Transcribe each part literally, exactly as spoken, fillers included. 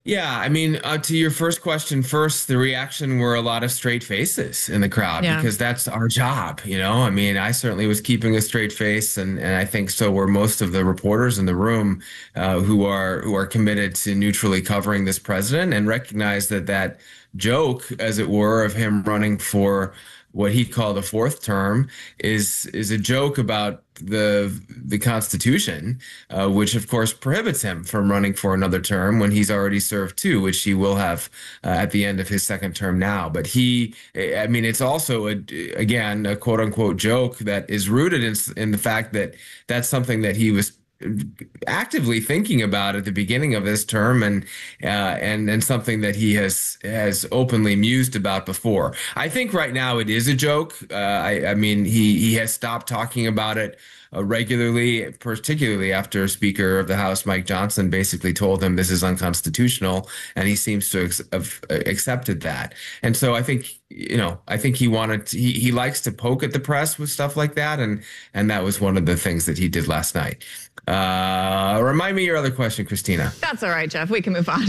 Yeah, I mean, uh, to your first question first, the reaction were a lot of straight faces in the crowd Yeah. because that's our job, you know? I mean, I certainly was keeping a straight face, and, and I think so were most of the reporters in the room uh, who are who are committed to neutrally covering this president and recognize that that joke, as it were, of him running for what he called a fourth term is is a joke about the the Constitution, uh, which of course prohibits him from running for another term when he's already served two, which he will have uh, at the end of his second term now. But he, I mean, it's also a, again a quote unquote joke that is rooted in in the fact that that's something that he was actively thinking about at the beginning of this term, and uh, and and something that he has has openly mused about before. I think right now it is a joke. Uh, I, I mean, he he has stopped talking about it uh, regularly, particularly after Speaker of the House Mike Johnson basically told him this is unconstitutional, and he seems to ex- have accepted that. And so I think, you know, I think he wanted to, he he likes to poke at the press with stuff like that, and and that was one of the things that he did last night. Uh, remind me your other question, Christina. That's all right, Jeff. We can move on.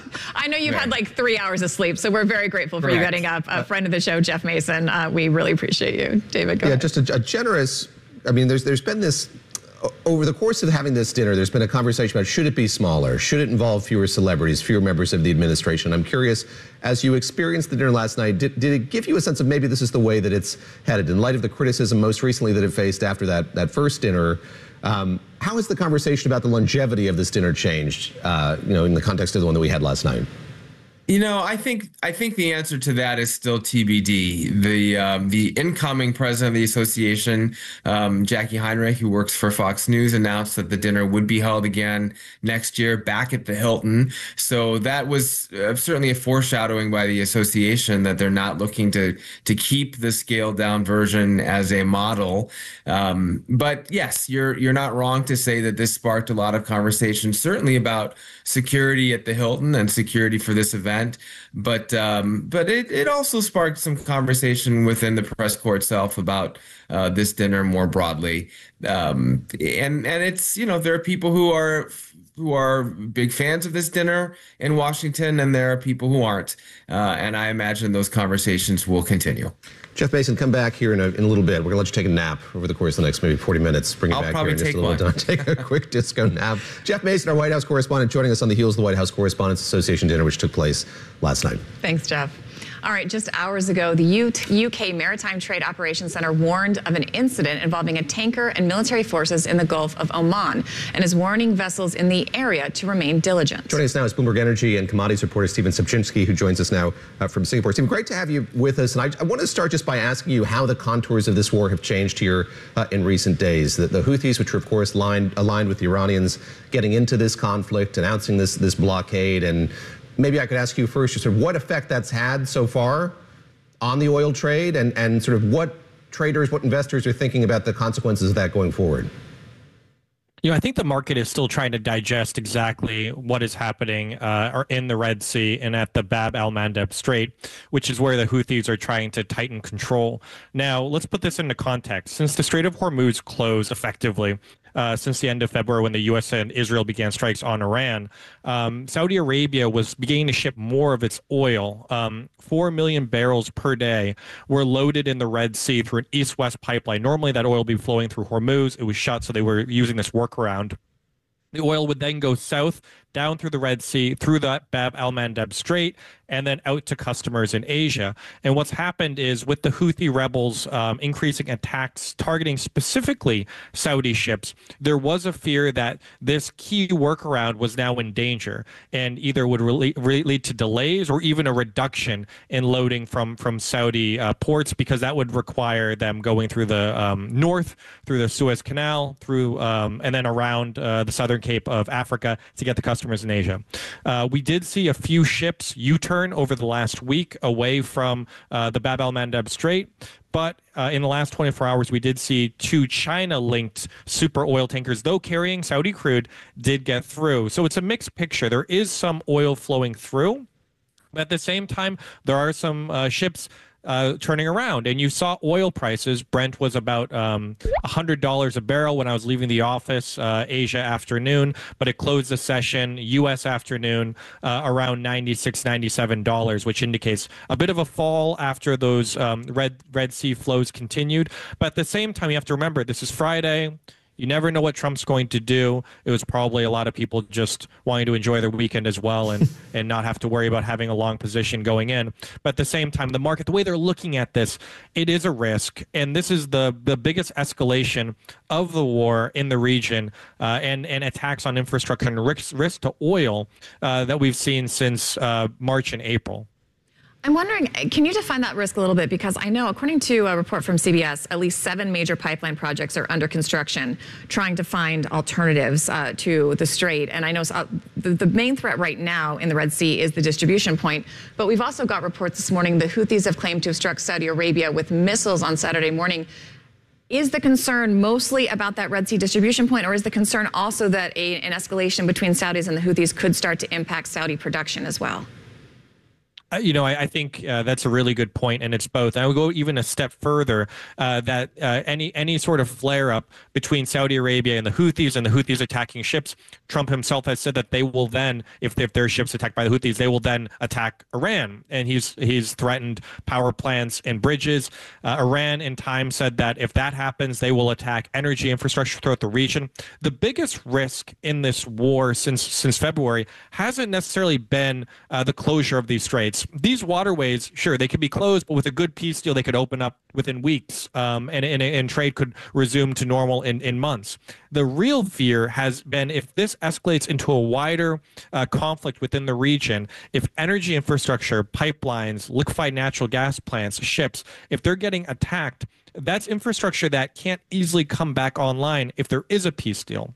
I know you've Right. had like three hours of sleep, so we're very grateful for you Correct. getting up. A friend of the show, Jeff Mason. Uh, we really appreciate you, David. Go Yeah, ahead. just a, a generous. I mean, there's there's been this o- over the course of having this dinner. There's been a conversation about should it be smaller? Should it involve fewer celebrities, fewer members of the administration? I'm curious, as you experienced the dinner last night, did, did it give you a sense of maybe this is the way that it's headed in light of the criticism most recently that it faced after that that first dinner? Um, how has the conversation about the longevity of this dinner changed? Uh, you know, in the context of the one that we had last night. You know, I think I think the answer to that is still T B D. The um, the incoming president of the association, um, Jackie Heinrich, who works for Fox News, announced that the dinner would be held again next year back at the Hilton. So that was uh, certainly a foreshadowing by the association that they're not looking to to keep the scaled down version as a model. Um, but yes, you're you're not wrong to say that this sparked a lot of conversation, certainly about security at the Hilton and security for this event. But um, but it, it also sparked some conversation within the press corps itself about uh, this dinner more broadly. Um, and and it's, you know, there are people who are who are big fans of this dinner in Washington, and there are people who aren't. Uh, and I imagine those conversations will continue. Jeff Mason, come back here in a, in a little bit. We're going to let you take a nap over the course of the next maybe forty minutes. Bring you I'll back probably here in just take a little one. bit. Take a quick disco nap. Jeff Mason, our White House correspondent, joining us on the heels of the White House Correspondents Association dinner, which took place last night. Thanks, Jeff. All right, just hours ago, the U K Maritime Trade Operations Center warned of an incident involving a tanker and military forces in the Gulf of Oman and is warning vessels in the area to remain diligent. Joining us now is Bloomberg Energy and commodities reporter Stephen Subchinsky, who joins us now uh, from Singapore. Stephen, great to have you with us. And I, I want to start just by asking you how the contours of this war have changed here uh, in recent days. The, the Houthis, which are, of course, lined, aligned with the Iranians, getting into this conflict, announcing this, this blockade, and maybe I could ask you first, just sort of what effect that's had so far on the oil trade, and, and sort of what traders, what investors are thinking about the consequences of that going forward. You know, I think the market is still trying to digest exactly what is happening uh, in the Red Sea and at the Bab el-Mandeb Strait, which is where the Houthis are trying to tighten control. Now, let's put this into context. Since the Strait of Hormuz closed effectively uh, since the end of February when the U S and Israel began strikes on Iran, um, Saudi Arabia was beginning to ship more of its oil. Um, Four million barrels per day were loaded in the Red Sea through an east-west pipeline. Normally, that oil would be flowing through Hormuz. It was shut, so they were using this workaround. The oil would then go south, down through the Red Sea, through that Bab el-Mandeb Strait, and then out to customers in Asia. And what's happened is with the Houthi rebels um, increasing attacks targeting specifically Saudi ships, there was a fear that this key workaround was now in danger and either would re- re- lead to delays or even a reduction in loading from, from Saudi uh, ports, because that would require them going through the um, north, through the Suez Canal, through um, and then around uh, the southern Cape of Africa to get the customers in Asia. Uh, we did see a few ships U-turn over the last week away from uh, the Bab el-Mandeb Strait. But uh, in the last twenty-four hours, we did see two China-linked super oil tankers, though carrying Saudi crude, did get through. So it's a mixed picture. There is some oil flowing through. But at the same time, there are some uh, ships uh, turning around. And you saw oil prices. Brent was about um, one hundred dollars a barrel when I was leaving the office, uh, Asia afternoon, but it closed the session, U S afternoon, uh, around ninety-six, ninety-seven dollars, which indicates a bit of a fall after those um, Red, Red Sea flows continued. But at the same time, you have to remember, this is Friday. You never know what Trump's going to do. It was probably a lot of people just wanting to enjoy their weekend as well and, and not have to worry about having a long position going in. But at the same time, the market, the way they're looking at this, it is a risk. And this is the, the biggest escalation of the war in the region uh, and, and attacks on infrastructure and risk, risk to oil uh, that we've seen since uh, March and April. I'm wondering, can you define that risk a little bit? Because I know, according to a report from C B S, at least seven major pipeline projects are under construction, trying to find alternatives uh, to the Strait. And I know uh, the, the main threat right now in the Red Sea is the distribution point. But we've also got reports this morning the Houthis have claimed to have struck Saudi Arabia with missiles on Saturday morning. Is the concern mostly about that Red Sea distribution point, or is the concern also that a, an escalation between Saudis and the Houthis could start to impact Saudi production as well? Uh, you know, I, I think uh, that's a really good point, and it's both. And I would go even a step further uh, that uh, any any sort of flare-up between Saudi Arabia and the Houthis and the Houthis attacking ships, Trump himself has said that they will then, if, if their ships attacked by the Houthis, they will then attack Iran. And he's he's threatened power plants and bridges. Uh, Iran in time said that if that happens, they will attack energy infrastructure throughout the region. The biggest risk in this war since since February hasn't necessarily been uh, the closure of these straits. These waterways, sure, they could be closed, but with a good peace deal, they could open up within weeks, um, and, and, and trade could resume to normal in, in months. The real fear has been if this escalates into a wider uh, conflict within the region, if energy infrastructure, pipelines, liquefied natural gas plants, ships, if they're getting attacked, that's infrastructure that can't easily come back online if there is a peace deal.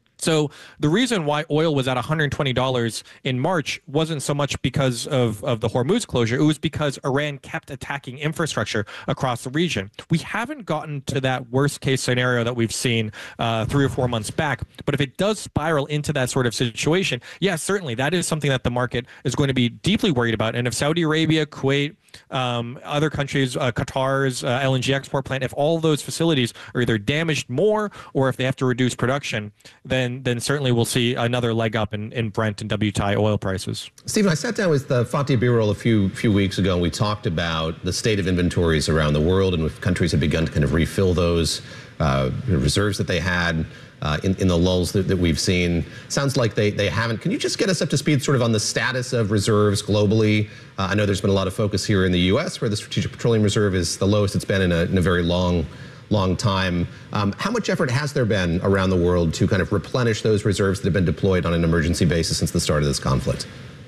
So the reason why oil was at one hundred twenty dollars in March wasn't so much because of, of the Hormuz closure. It was because Iran kept attacking infrastructure across the region. We haven't gotten to that worst case scenario that we've seen uh, three or four months back. But if it does spiral into that sort of situation, yes, yeah, certainly that is something that the market is going to be deeply worried about. And if Saudi Arabia, Kuwait, um, other countries, uh, Qatar's uh, L N G export plant, if all of those facilities are either damaged more or if they have to reduce production, then then certainly we'll see another leg up in, in Brent and W T I oil prices. Stephen, I sat down with uh, Fatih Birol a few few weeks ago, and we talked about the state of inventories around the world and if countries have begun to kind of refill those uh, reserves that they had uh, in, in the lulls that, that we've seen. Sounds like they, they haven't. Can you just get us up to speed sort of on the status of reserves globally? Uh, I know there's been a lot of focus here in the U S where the Strategic Petroleum Reserve is the lowest it's been in a, in a very long long time. Um, how much effort has there been around the world to kind of replenish those reserves that have been deployed on an emergency basis since the start of this conflict?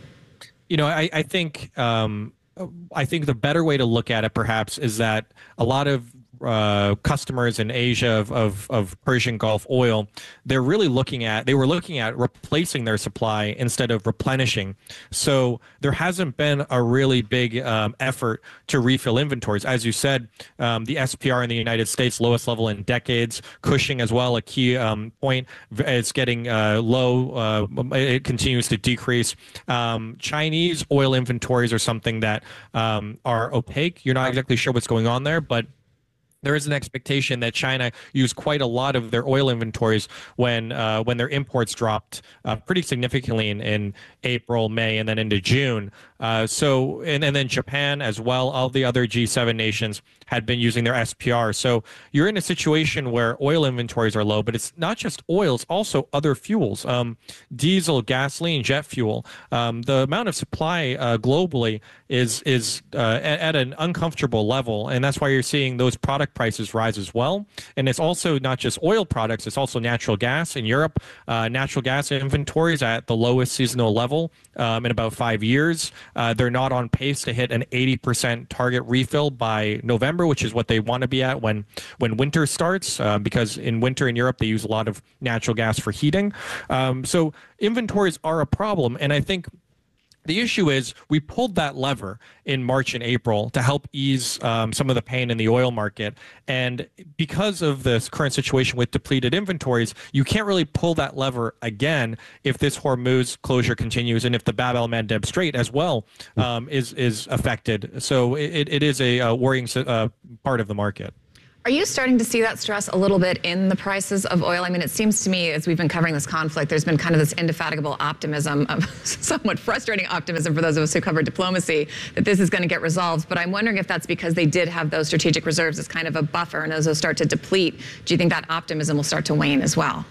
You know, I, I think um, I think the better way to look at it perhaps is that a lot of uh, customers in Asia of, of, of Persian Gulf oil, they're really looking at, they were looking at replacing their supply instead of replenishing. So there hasn't been a really big um, effort to refill inventories. As you said, um, the S P R in the United States, lowest level in decades. Cushing as well, a key um, point. It's getting uh, low. Uh, it continues to decrease. Um, Chinese oil inventories are something that um, are opaque. You're not exactly sure what's going on there, but there is an expectation that China used quite a lot of their oil inventories when uh, when their imports dropped uh, pretty significantly in, in April, May, and then into June. Uh, so, and, and then Japan as well, all the other G seven nations had been using their S P R. So you're in a situation where oil inventories are low, but it's not just oil, it's also other fuels, um, diesel, gasoline, jet fuel. Um, the amount of supply uh, globally is, is uh, at, at an uncomfortable level, and that's why you're seeing those product prices rise as well. And it's also not just oil products, it's also natural gas in Europe. Uh, natural gas inventories at the lowest seasonal level um, in about five years. Uh, they're not on pace to hit an eighty percent target refill by November, which is what they want to be at when when winter starts, uh, because in winter in Europe, they use a lot of natural gas for heating. Um, so inventories are a problem. And I think The issue is we pulled that lever in March and April to help ease um, some of the pain in the oil market. And because of this current situation with depleted inventories, you can't really pull that lever again if this Hormuz closure continues and if the Bab el-Mandeb Strait as well um, is, is affected. So it, it is a, a worrying uh, part of the market. Are you starting to see that stress a little bit in the prices of oil? I mean, it seems to me, as we've been covering this conflict, there's been kind of this indefatigable optimism, of somewhat frustrating optimism for those of us who cover diplomacy, that this is going to get resolved. But I'm wondering if that's because they did have those strategic reserves as kind of a buffer, and as those start to deplete, do you think that optimism will start to wane as well?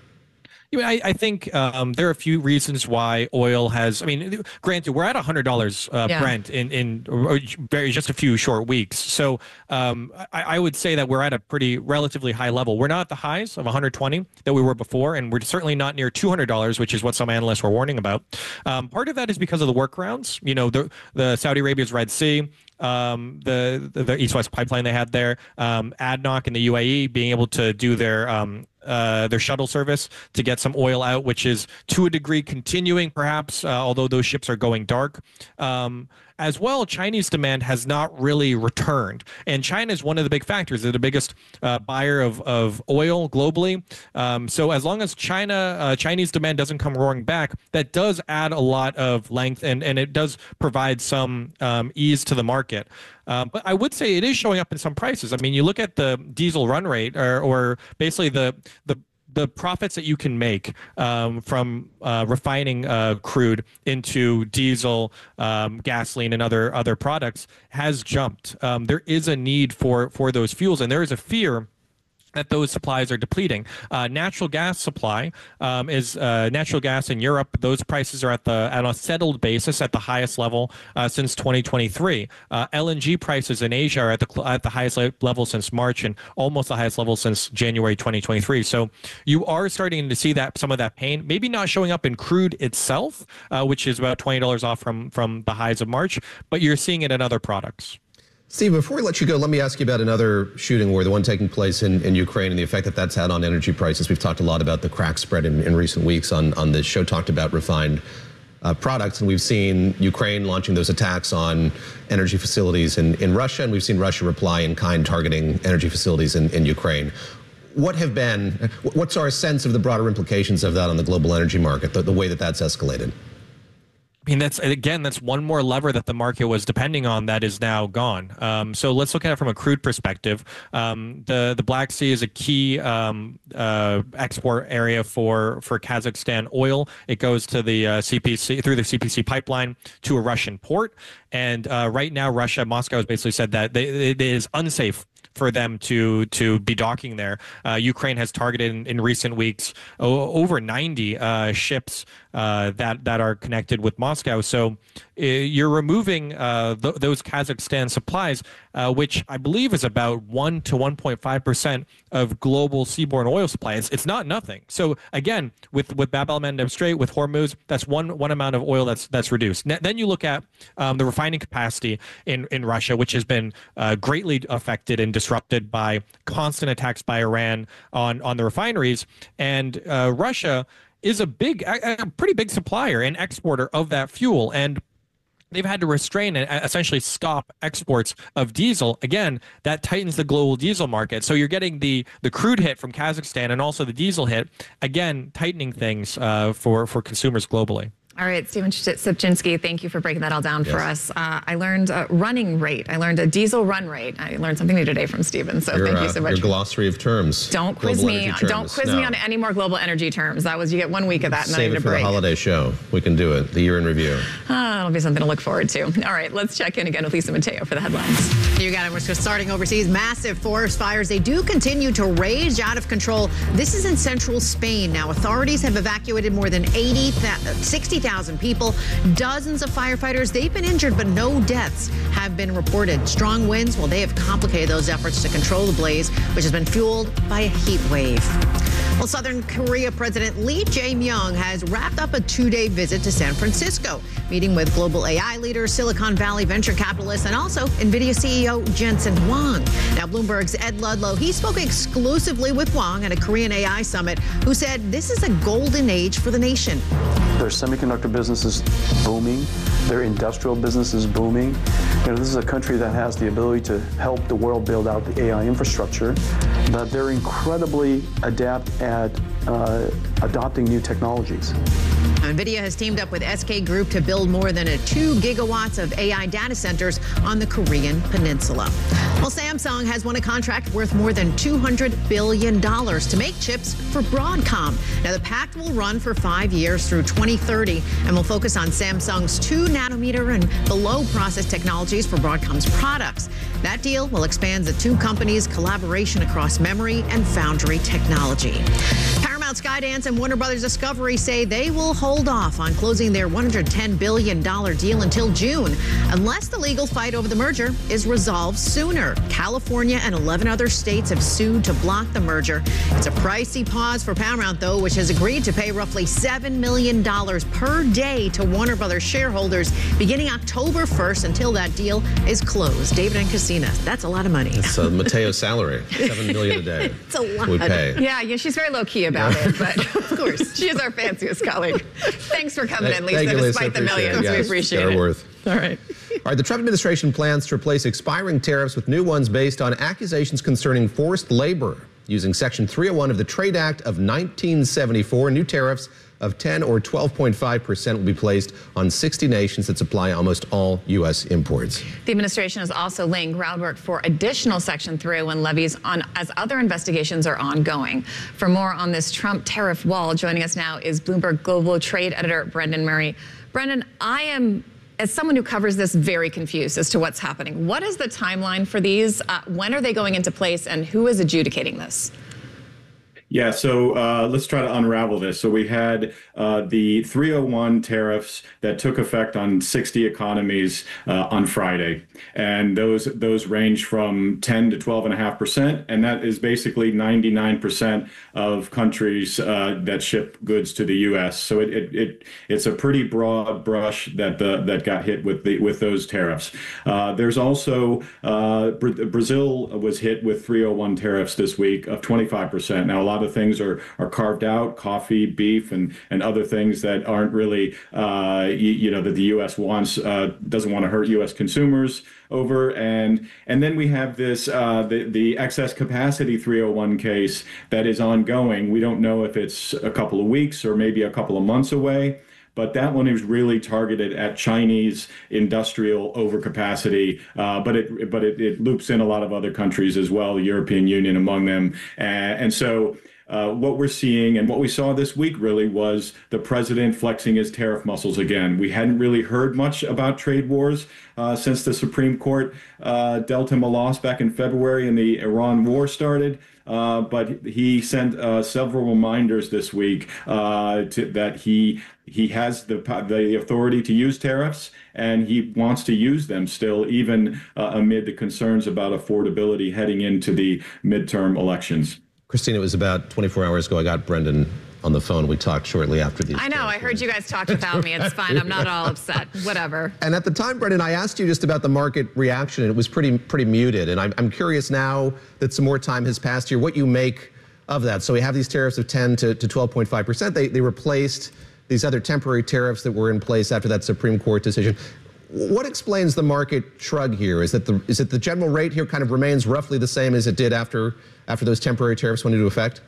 Yeah, I, I think um, there are a few reasons why oil has. I mean, granted, we're at one hundred dollars uh, yeah. Brent in in very just a few short weeks. So um, I, I would say that we're at a pretty relatively high level. We're not at the highs of one hundred twenty that we were before, and we're certainly not near two hundred dollars, which is what some analysts were warning about. Um, part of that is because of the workarounds. You know, the the Saudi Arabia's Red Sea. Um, the, the the East-West pipeline they had there, um, A D N O C in the U A E being able to do their um, uh, their shuttle service to get some oil out, which is to a degree continuing, perhaps, uh, although those ships are going dark. Um, as well, Chinese demand has not really returned. And China is one of the big factors. They're the biggest uh, buyer of, of oil globally. Um, so as long as China, uh, Chinese demand doesn't come roaring back, that does add a lot of length, and, and it does provide some um, ease to the market. Um, but I would say it is showing up in some prices. I mean, you look at the diesel run rate, or, or basically the the the profits that you can make um, from uh, refining uh, crude into diesel, um, gasoline, and other other products has jumped. Um, there is a need for for those fuels, and there is a fear that those supplies are depleting. Uh, natural gas supply um, is uh, natural gas in Europe. Those prices are at the at a settled basis at the highest level uh, since twenty twenty-three. Uh, L N G prices in Asia are at the at the highest level since March and almost the highest level since January twenty twenty-three. So you are starting to see that some of that pain, maybe not showing up in crude itself, uh, which is about twenty dollars off from from the highs of March, but you're seeing it in other products. Steve, before we let you go, let me ask you about another shooting war, the one taking place in, in Ukraine, and the effect that that's had on energy prices. We've talked a lot about the crack spread in, in recent weeks on, on this show, talked about refined uh, products, and we've seen Ukraine launching those attacks on energy facilities in, in Russia, and we've seen Russia reply in kind, targeting energy facilities in, in Ukraine. What have been, what's our sense of the broader implications of that on the global energy market, the, the way that that's escalated? I mean, that's, again, that's one more lever that the market was depending on that is now gone. Um, so let's look at it from a crude perspective. Um, the, the Black Sea is a key um, uh, export area for, for Kazakhstan oil. It goes to the uh, C P C, through the C P C pipeline to a Russian port. And uh, right now, Russia, Moscow has basically said that they, it is unsafe for them to to be docking there. Uh, Ukraine has targeted in, in recent weeks o over ninety uh, ships uh, that that are connected with Moscow. So uh, you're removing uh, th those Kazakhstan supplies, uh, which I believe is about one to one point five percent of global seaborne oil supply. It's, it's not nothing. So again, with with Bab el-Mandeb Strait, with Hormuz, that's one one amount of oil that's that's reduced. N then you look at um, the refining capacity in in Russia, which has been uh, greatly affected and disrupted by constant attacks by Iran on on the refineries, and uh, Russia is a big, a, a pretty big supplier and exporter of that fuel, and they've had to restrain and essentially stop exports of diesel. Again, that tightens the global diesel market. So you're getting the the crude hit from Kazakhstan and also the diesel hit, again tightening things uh, for for consumers globally. All right, Stephen Szybczynski, thank you for breaking that all down yes. for us. Uh, I learned a running rate. I learned a diesel run rate. I learned something new today from Stephen, so your, thank uh, you so much. Your glossary of terms. Don't quiz me. Don't quiz no. me on any more global energy terms. That was, you get one week of that and then I need a break. Save it for the holiday show. We can do it. The year in review. Uh, it'll be something to look forward to. All right, let's check in again with Lisa Mateo for the headlines. You got it. We're starting overseas. Massive forest fires. They do continue to rage out of control. This is in central Spain. Now, authorities have evacuated more than eighty, sixty thousand people. Dozens of firefighters, they've been injured, but no deaths have been reported. Strong winds, well, they have complicated those efforts to control the blaze, which has been fueled by a heat wave. Well, Southern Korea President Lee Jae-myung has wrapped up a two-day visit to San Francisco, meeting with global A I leaders, Silicon Valley venture capitalists, and also NVIDIA C E O Jensen Huang. Now, Bloomberg's Ed Ludlow, he spoke exclusively with Huang at a Korean A I summit, who said this is a golden age for the nation. Their semiconductor business is booming. Their industrial business is booming. You know, this is a country that has the ability to help the world build out the A I infrastructure, but they're incredibly adept at uh, adopting new technologies. NVIDIA has teamed up with S K Group to build more than a two gigawatts of A I data centers on the Korean Peninsula. Well, Samsung has won a contract worth more than two hundred billion dollars to make chips for Broadcom. Now, the pact will run for five years through twenty thirty and will focus on Samsung's two nanometer and below process technologies for Broadcom's products. That deal will expand the two companies' collaboration across memory and foundry technology. Paramount, Skydance, and Warner Brothers Discovery say they will hold off on closing their one hundred ten billion dollars deal until June, unless the legal fight over the merger is resolved sooner. California and eleven other states have sued to block the merger. It's a pricey pause for Paramount, though, which has agreed to pay roughly seven million dollars per day to Warner Brothers shareholders beginning October first until that deal is closed. David and Casina, that's a lot of money. It's uh, Mateo's salary, seven million dollars a day. It's a lot. We pay. Yeah, yeah, she's very low-key about it, but of course, she is our fanciest colleague. Thanks for coming in, Lisa, Thank you, Lisa. despite the Appreciate millions. it. We Yes, appreciate they're it. worth. All right. All right, the Trump administration plans to replace expiring tariffs with new ones based on accusations concerning forced labor. Using Section three oh one of the Trade Act of nineteen seventy-four, new tariffs of ten or twelve point five percent will be placed on sixty nations that supply almost all U S imports. The administration is also laying groundwork for additional Section three oh one levies on as other investigations are ongoing. For more on this Trump tariff wall, joining us now is Bloomberg Global Trade Editor Brendan Murray. Brendan, I am, as someone who covers this, very confused as to what's happening. What is the timeline for these? Uh, when are they going into place, and who is adjudicating this? Yeah, so uh, let's try to unravel this. So we had uh, the three oh one tariffs that took effect on sixty economies uh, on Friday. And those those range from ten to twelve point five percent. And that is basically ninety-nine percent of countries uh, that ship goods to the U S. So it, it, it it's a pretty broad brush that the, that got hit with the with those tariffs. Uh, there's also uh, Brazil was hit with three oh one tariffs this week of twenty-five percent. Now, a lot of things are are carved out, coffee, beef, and and other things that aren't really uh, you, you know that the U S wants uh, doesn't want to hurt U S consumers over. And and then we have this uh, the the excess capacity three oh one case that is ongoing. We don't know if it's a couple of weeks or maybe a couple of months away. But that one is really targeted at Chinese industrial overcapacity, uh, but it but it, it loops in a lot of other countries as well, the European Union among them, and, and so. Uh, what we're seeing and what we saw this week really was the president flexing his tariff muscles again. We hadn't really heard much about trade wars uh, since the Supreme Court uh, dealt him a loss back in February and the Iran war started. Uh, but he sent uh, several reminders this week uh, to, that he he has the the authority to use tariffs, and he wants to use them still, even uh, amid the concerns about affordability heading into the midterm elections. Christine, it was about twenty-four hours ago. I got Brendan on the phone. We talked shortly after these. I know. I heard you guys talked without me. It's fine. I'm not all upset. Whatever. And at the time, Brendan, I asked you just about the market reaction, and it was pretty pretty muted. And I'm, I'm curious now that some more time has passed here, what you make of that. So we have these tariffs of ten to twelve point five percent. They, they replaced these other temporary tariffs that were in place after that Supreme Court decision. What explains the market shrug here? Is that the is it the general rate here kind of remains roughly the same as it did after after those temporary tariffs went into effect?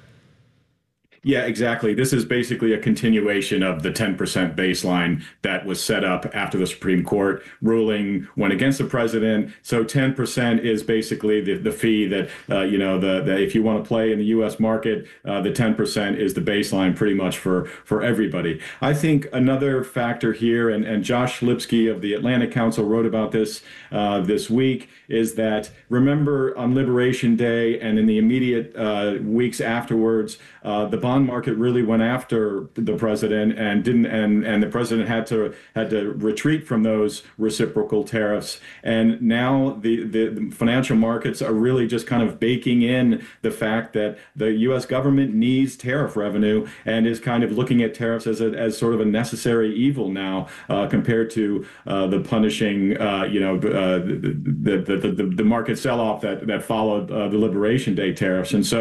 Yeah, exactly. This is basically a continuation of the ten percent baseline that was set up after the Supreme Court ruling went against the president. So ten percent is basically the, the fee that, uh, you know, the, the if you want to play in the U S market, uh, the ten percent is the baseline pretty much for, for everybody. I think another factor here, and, and Josh Lipsky of the Atlantic Council wrote about this uh, this week, is that remember on Liberation Day and in the immediate uh, weeks afterwards, uh, the bond market really went after the president and didn't, and and the president had to had to retreat from those reciprocal tariffs. And now the, the the financial markets are really just kind of baking in the fact that the U S government needs tariff revenue and is kind of looking at tariffs as a, as sort of a necessary evil now uh, compared to uh, the punishing uh, you know uh, the, the, the the the market sell-off that that followed uh, the Liberation Day tariffs. And so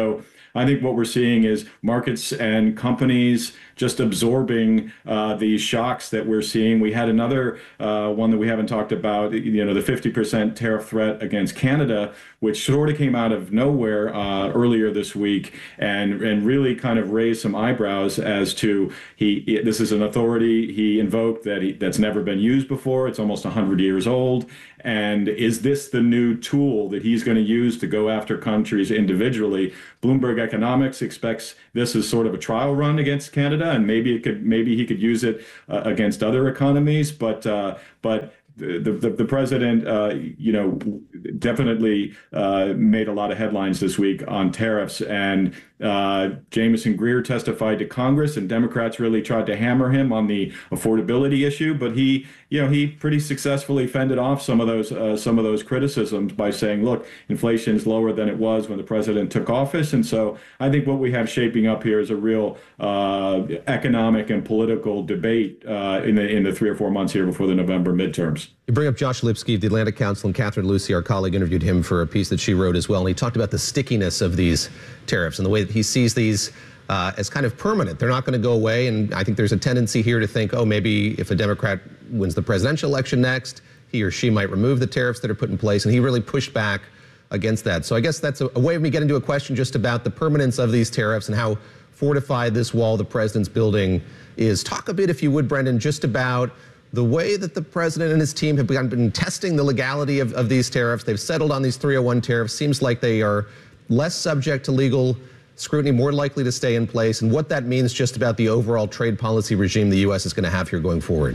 I think what we're seeing is markets and companies just absorbing uh, these shocks that we're seeing. We had another uh, one that we haven't talked about, you know, the fifty percent tariff threat against Canada, which sort of came out of nowhere uh, earlier this week and, and really kind of raised some eyebrows as to he, this is an authority he invoked that he, that's never been used before. It's almost one hundred years old. And is this the new tool that he's going to use to go after countries individually? Bloomberg Economics expects this as sort of a trial run against Canada, and maybe it could, maybe he could use it uh, against other economies. But uh, but the the, the president, uh, you know, definitely uh, made a lot of headlines this week on tariffs. And uh, Jamieson Greer testified to Congress, and Democrats really tried to hammer him on the affordability issue. But he, you know, he pretty successfully fended off some of those uh, some of those criticisms by saying, look, inflation is lower than it was when the president took office. And so I think what we have shaping up here is a real uh, economic and political debate uh, in the in the three or four months here before the November midterms. You bring up Josh Lipsky of the Atlantic Council, and Catherine Lucy, our colleague, interviewed him for a piece that she wrote as well. And he talked about the stickiness of these tariffs and the way that he sees these uh, as kind of permanent. They're not going to go away. And I think there's a tendency here to think, oh, maybe if a Democrat wins the presidential election next, he or she might remove the tariffs that are put in place. And he really pushed back against that. So I guess that's a, a way of me getting to a question just about the permanence of these tariffs and how fortified this wall the president's building is. Talk a bit, if you would, Brendan, just about the way that the president and his team have been testing the legality of, of these tariffs. They've settled on these three oh one tariffs. Seems like they are less subject to legal scrutiny, more likely to stay in place, and what that means just about the overall trade policy regime the U S is going to have here going forward.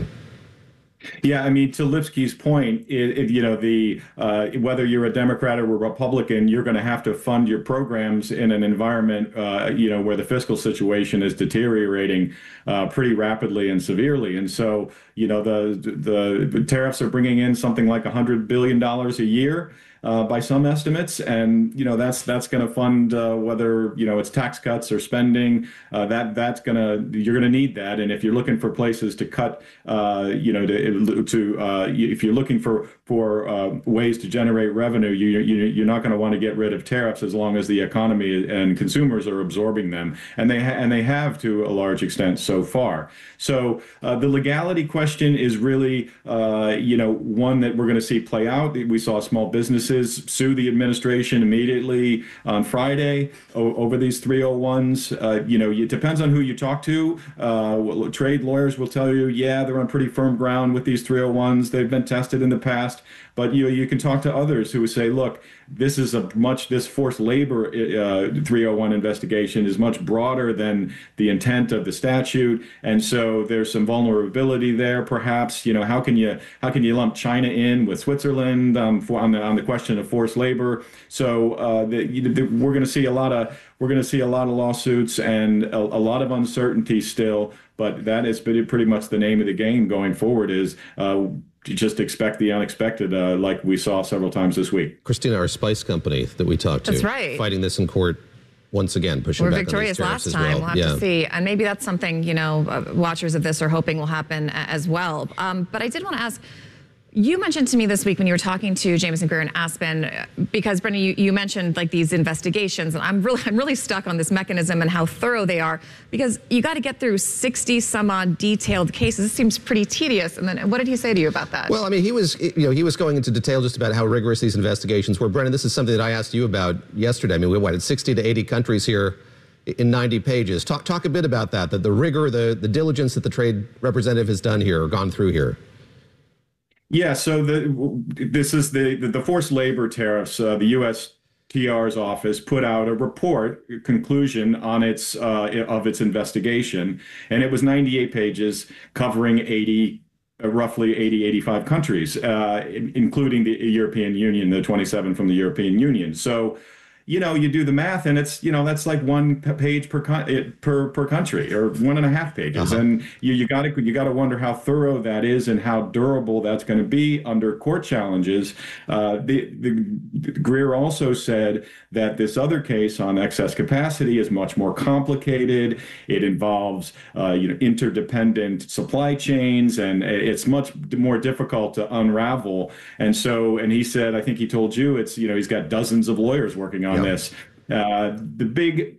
Yeah, I mean, to Lipsky's point, it, it, you know, the uh, whether you're a Democrat or a Republican, you're going to have to fund your programs in an environment, uh, you know, where the fiscal situation is deteriorating uh, pretty rapidly and severely. And so, you know, the the tariffs are bringing in something like one hundred billion dollars a year. Uh, by some estimates, and you know that's that's going to fund uh, whether you know it's tax cuts or spending. Uh, that that's going to you're going to need that, and if you're looking for places to cut, uh, you know, to to uh, if you're looking for for uh, ways to generate revenue, you, you you're not going to want to get rid of tariffs as long as the economy and consumers are absorbing them, and they ha- and they have to a large extent so far. So uh, the legality question is really uh, you know one that we're going to see play out. We saw small businesses sue the administration immediately on Friday o- over these three oh ones. Uh, you know, it depends on who you talk to. Uh, trade lawyers will tell you, yeah, they're on pretty firm ground with these three oh ones. They've been tested in the past. But you know, you can talk to others who say, look, this is a much this forced labor uh, three oh one investigation is much broader than the intent of the statute, and so there's some vulnerability there. Perhaps you know how can you how can you lump China in with Switzerland um, for, on the on the question of forced labor? So uh, the, the, we're going to see a lot of we're going to see a lot of lawsuits and a, a lot of uncertainty still. But that is pretty much the name of the game going forward. Is uh, you just expect the unexpected, uh, like we saw several times this week. Christina, our spice company that we talked to, that's right, fighting this in court once again, pushing We're back victorious on these tariffs last as time. well. We'll have yeah. to see. And maybe that's something, you know, uh, watchers of this are hoping will happen as well. Um, but I did want to ask, you mentioned to me this week when you were talking to Jamieson Greer and Aspen, because Brendan, you, you mentioned like these investigations, and I'm really, I'm really stuck on this mechanism and how thorough they are, because you got to get through sixty some odd detailed cases. It seems pretty tedious. And then what did he say to you about that? Well, I mean, he was, you know, he was going into detail just about how rigorous these investigations were. Brendan, this is something that I asked you about yesterday. I mean, we went at sixty to eighty countries here in ninety pages. Talk, talk a bit about that, the, the rigor, the, the diligence that the trade representative has done here or gone through here. Yeah, so the this is the the, the forced labor tariffs. Uh, the U S T R's office put out a report a conclusion on its uh, of its investigation, and it was ninety-eight pages covering eighty. Uh, roughly eighty, eighty-five countries, uh, in, including the European Union, the twenty-seven from the European Union. So, you know, you do the math, and it's, you know, that's like one page per per per country, or one and a half pages, uh-huh. and you you got to you got to wonder how thorough that is and how durable that's going to be under court challenges. Uh, the, the Greer also said that this other case on excess capacity is much more complicated. It involves uh, you know interdependent supply chains, and it's much more difficult to unravel. And so, and he said, I think he told you, it's you know he's got dozens of lawyers working on. This. Uh, the big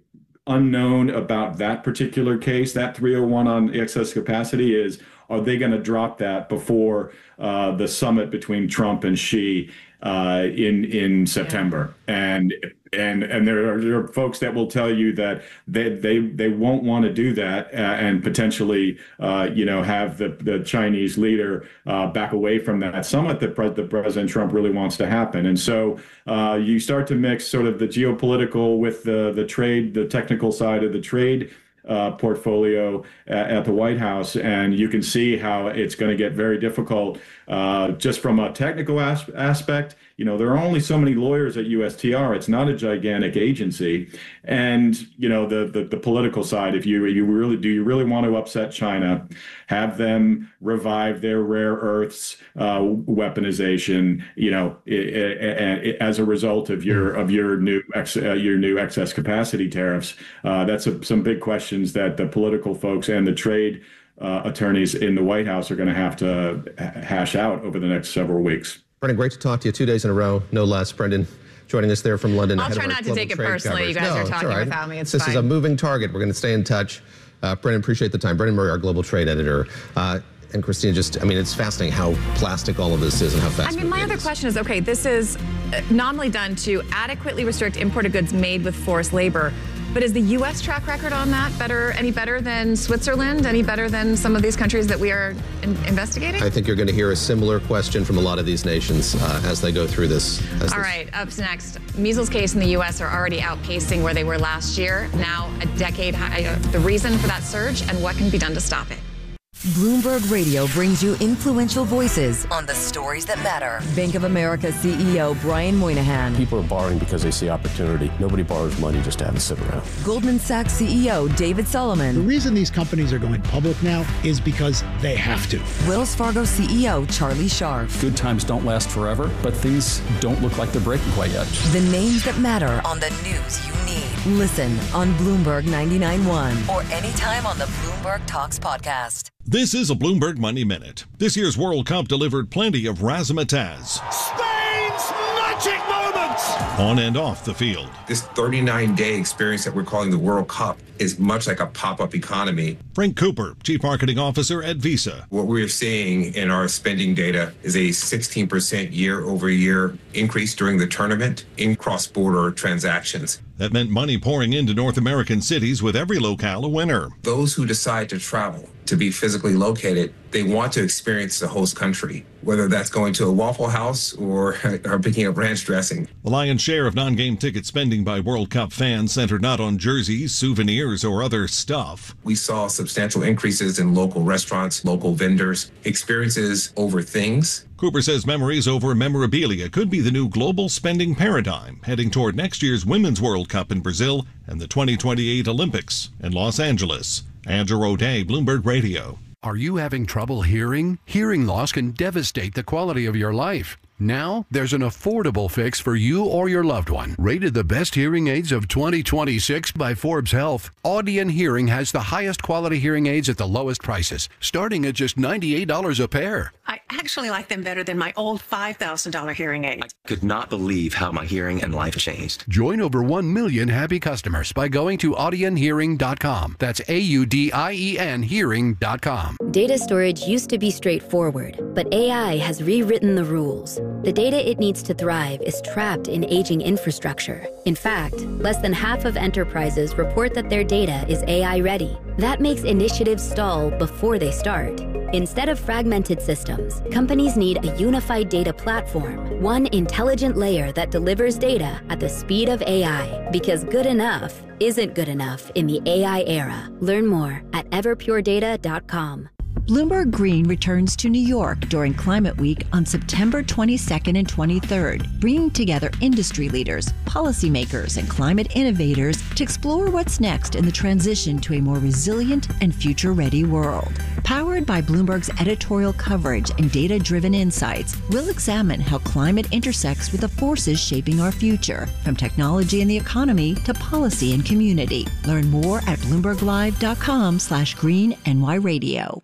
unknown about that particular case, that three oh one on excess capacity, is are they going to drop that before uh, the summit between Trump and Xi uh, in in September? Yeah. And and and there are, there are folks that will tell you that they they, they won't want to do that uh, and potentially uh, you know have the the Chinese leader uh, back away from that summit that, pre- that President Trump really wants to happen. And so uh, you start to mix sort of the geopolitical with the the trade, the technical side of the trade Uh, portfolio at, at the White House, and you can see how it's going to get very difficult uh, just from a technical as- aspect. You know, there are only so many lawyers at U S T R. It's not a gigantic agency, and you know the the, the political side. If you you really do you really want to upset China, have them revive their rare earths uh, weaponization. You know, it, it, it, as a result of your of your new ex, uh, your new excess capacity tariffs. Uh, that's a, some big questions that the political folks and the trade uh, attorneys in the White House are going to have to hash out over the next several weeks. Brendan, great to talk to you two days in a row, no less. Brendan, joining us there from London. I'll try not to take it personally. You guys no, are talking right. without me. It's this fine. is a moving target. We're going to stay in touch. Uh, Brendan, appreciate the time. Brendan Murray, our global trade editor. Uh, and Christina, just, I mean, it's fascinating how plastic all of this is and how fast. I mean, my other is. question is, okay, this is nominally done to adequately restrict imported goods made with forced labor. But is the U S track record on that better, any better than Switzerland, any better than some of these countries that we are in investigating? I think you're going to hear a similar question from a lot of these nations uh, as they go through this. As All this. right, up next, measles cases in the U S are already outpacing where they were last year, now a decade high. The reason for that surge and what can be done to stop it. Bloomberg Radio brings you influential voices on the stories that matter. Bank of America C E O Brian Moynihan. People are borrowing because they see opportunity. Nobody borrows money just to have it sit around. Goldman Sachs C E O David Solomon. The reason these companies are going public now is because they have to. Wells Fargo C E O Charlie Scharf. Good times don't last forever, but things don't look like they're breaking quite yet. The names that matter on the news you need. Listen on Bloomberg ninety-nine point one or anytime on the Bloomberg Talks podcast. This is a Bloomberg Money Minute. This year's World Cup delivered plenty of razzmatazz. Spain's magic moment! On and off the field. This thirty-nine day experience that we're calling the World Cup is much like a pop-up economy. Frank Cooper, Chief Marketing Officer at Visa. What we're seeing in our spending data is a sixteen percent year-over-year increase during the tournament in cross-border transactions. That meant money pouring into North American cities, with every locale a winner. Those who decide to travel, to be physically located, they want to experience the host country, whether that's going to a Waffle House or, or picking up ranch dressing. The lion's share of non-game ticket spending by World Cup fans centered not on jerseys, souvenirs, or other stuff. We saw substantial increases in local restaurants, local vendors, experiences over things. Cooper says memories over memorabilia could be the new global spending paradigm, heading toward next year's Women's World Cup in Brazil and the twenty twenty-eight Olympics in Los Angeles. Andrew O'Day, Bloomberg Radio. Are you having trouble hearing? Hearing loss can devastate the quality of your life. Now, there's an affordable fix for you or your loved one. Rated the best hearing aids of twenty twenty-six by Forbes Health, Audion Hearing has the highest quality hearing aids at the lowest prices, starting at just ninety-eight dollars a pair. I actually like them better than my old five thousand dollars hearing aid. I could not believe how my hearing and life changed. Join over one million happy customers by going to audion hearing dot com. That's A U D I E N hearing dot com. Data storage used to be straightforward, but A I has rewritten the rules. The data it needs to thrive is trapped in aging infrastructure. In fact, less than half of enterprises report that their data is A I ready. That makes initiatives stall before they start. Instead of fragmented systems, companies need a unified data platform, one intelligent layer that delivers data at the speed of A I, because good enough isn't good enough in the A I era. Learn more at everpure data dot com. Bloomberg Green returns to New York during Climate Week on September twenty-second and twenty-third, bringing together industry leaders, policymakers, and climate innovators to explore what's next in the transition to a more resilient and future-ready world. Powered by Bloomberg's editorial coverage and data-driven insights, we'll examine how climate intersects with the forces shaping our future, from technology and the economy to policy and community. Learn more at bloomberg live dot com slash green N Y radio.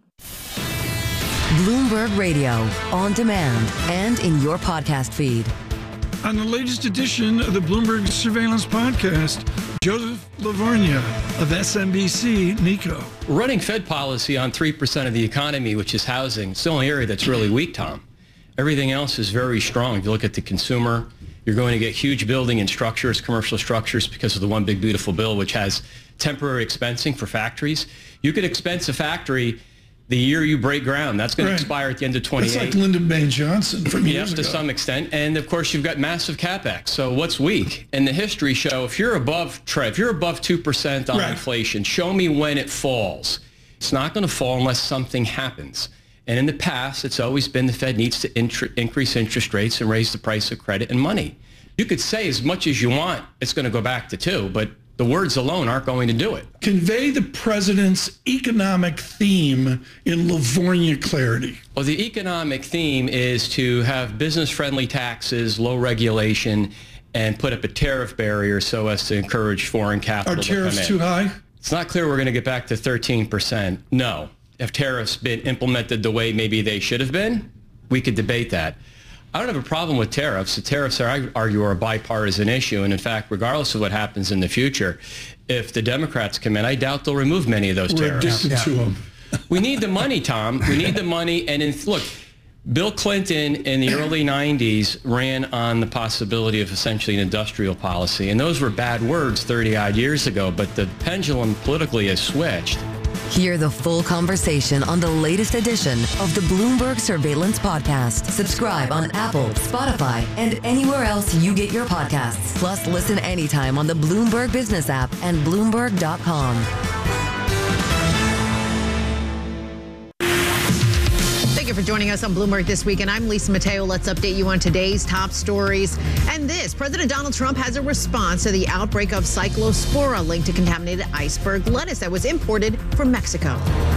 Bloomberg Radio, on demand and in your podcast feed. On the latest edition of the Bloomberg Surveillance Podcast, Joseph Lavernia of S M B C Nikko. Running Fed policy on three percent of the economy, which is housing, it's the only area that's really weak, Tom. Everything else is very strong. If you look at the consumer, you're going to get huge building and structures, commercial structures, because of the One Big Beautiful Bill, which has temporary expensing for factories. You could expense a factory the year you break ground. That's going right. to expire at the end of twenty-eight. It's like Lyndon Baines Johnson from years yes, ago. To some extent. And of course, you've got massive capex. So what's weak? And the history show, if you're above, Trev, if you're above two percent on right. inflation, show me when it falls. It's not going to fall unless something happens. And in the past, it's always been the Fed needs to int- increase interest rates and raise the price of credit and money. You could say as much as you want, it's going to go back to two, but the words alone aren't going to do it. Convey the president's economic theme in Livornia clarity. Well, the economic theme is to have business-friendly taxes, low regulation, and put up a tariff barrier so as to encourage foreign capital Are to come in. Are tariffs too high? It's not clear we're going to get back to thirteen percent. No. Have tariffs been implemented the way maybe they should have been? We could debate that. I don't have a problem with tariffs. The tariffs, are, I argue, are a bipartisan issue. And in fact, regardless of what happens in the future, if the Democrats come in, I doubt they'll remove many of those We're tariffs. addicted to them. We need the money, Tom. We need the money. And in, look, Bill Clinton in the early nineties ran on the possibility of essentially an industrial policy. And those were bad words thirty-odd years ago. But the pendulum politically has switched. Hear the full conversation on the latest edition of the Bloomberg Surveillance Podcast. Subscribe on Apple, Spotify, and anywhere else you get your podcasts. Plus, listen anytime on the Bloomberg Business app and Bloomberg dot com. Thank you for joining us on Bloomberg This Week, and I'm Lisa Mateo. Let's update you on today's top stories. And this, President Donald Trump has a response to the outbreak of Cyclospora linked to contaminated iceberg lettuce that was imported from Mexico.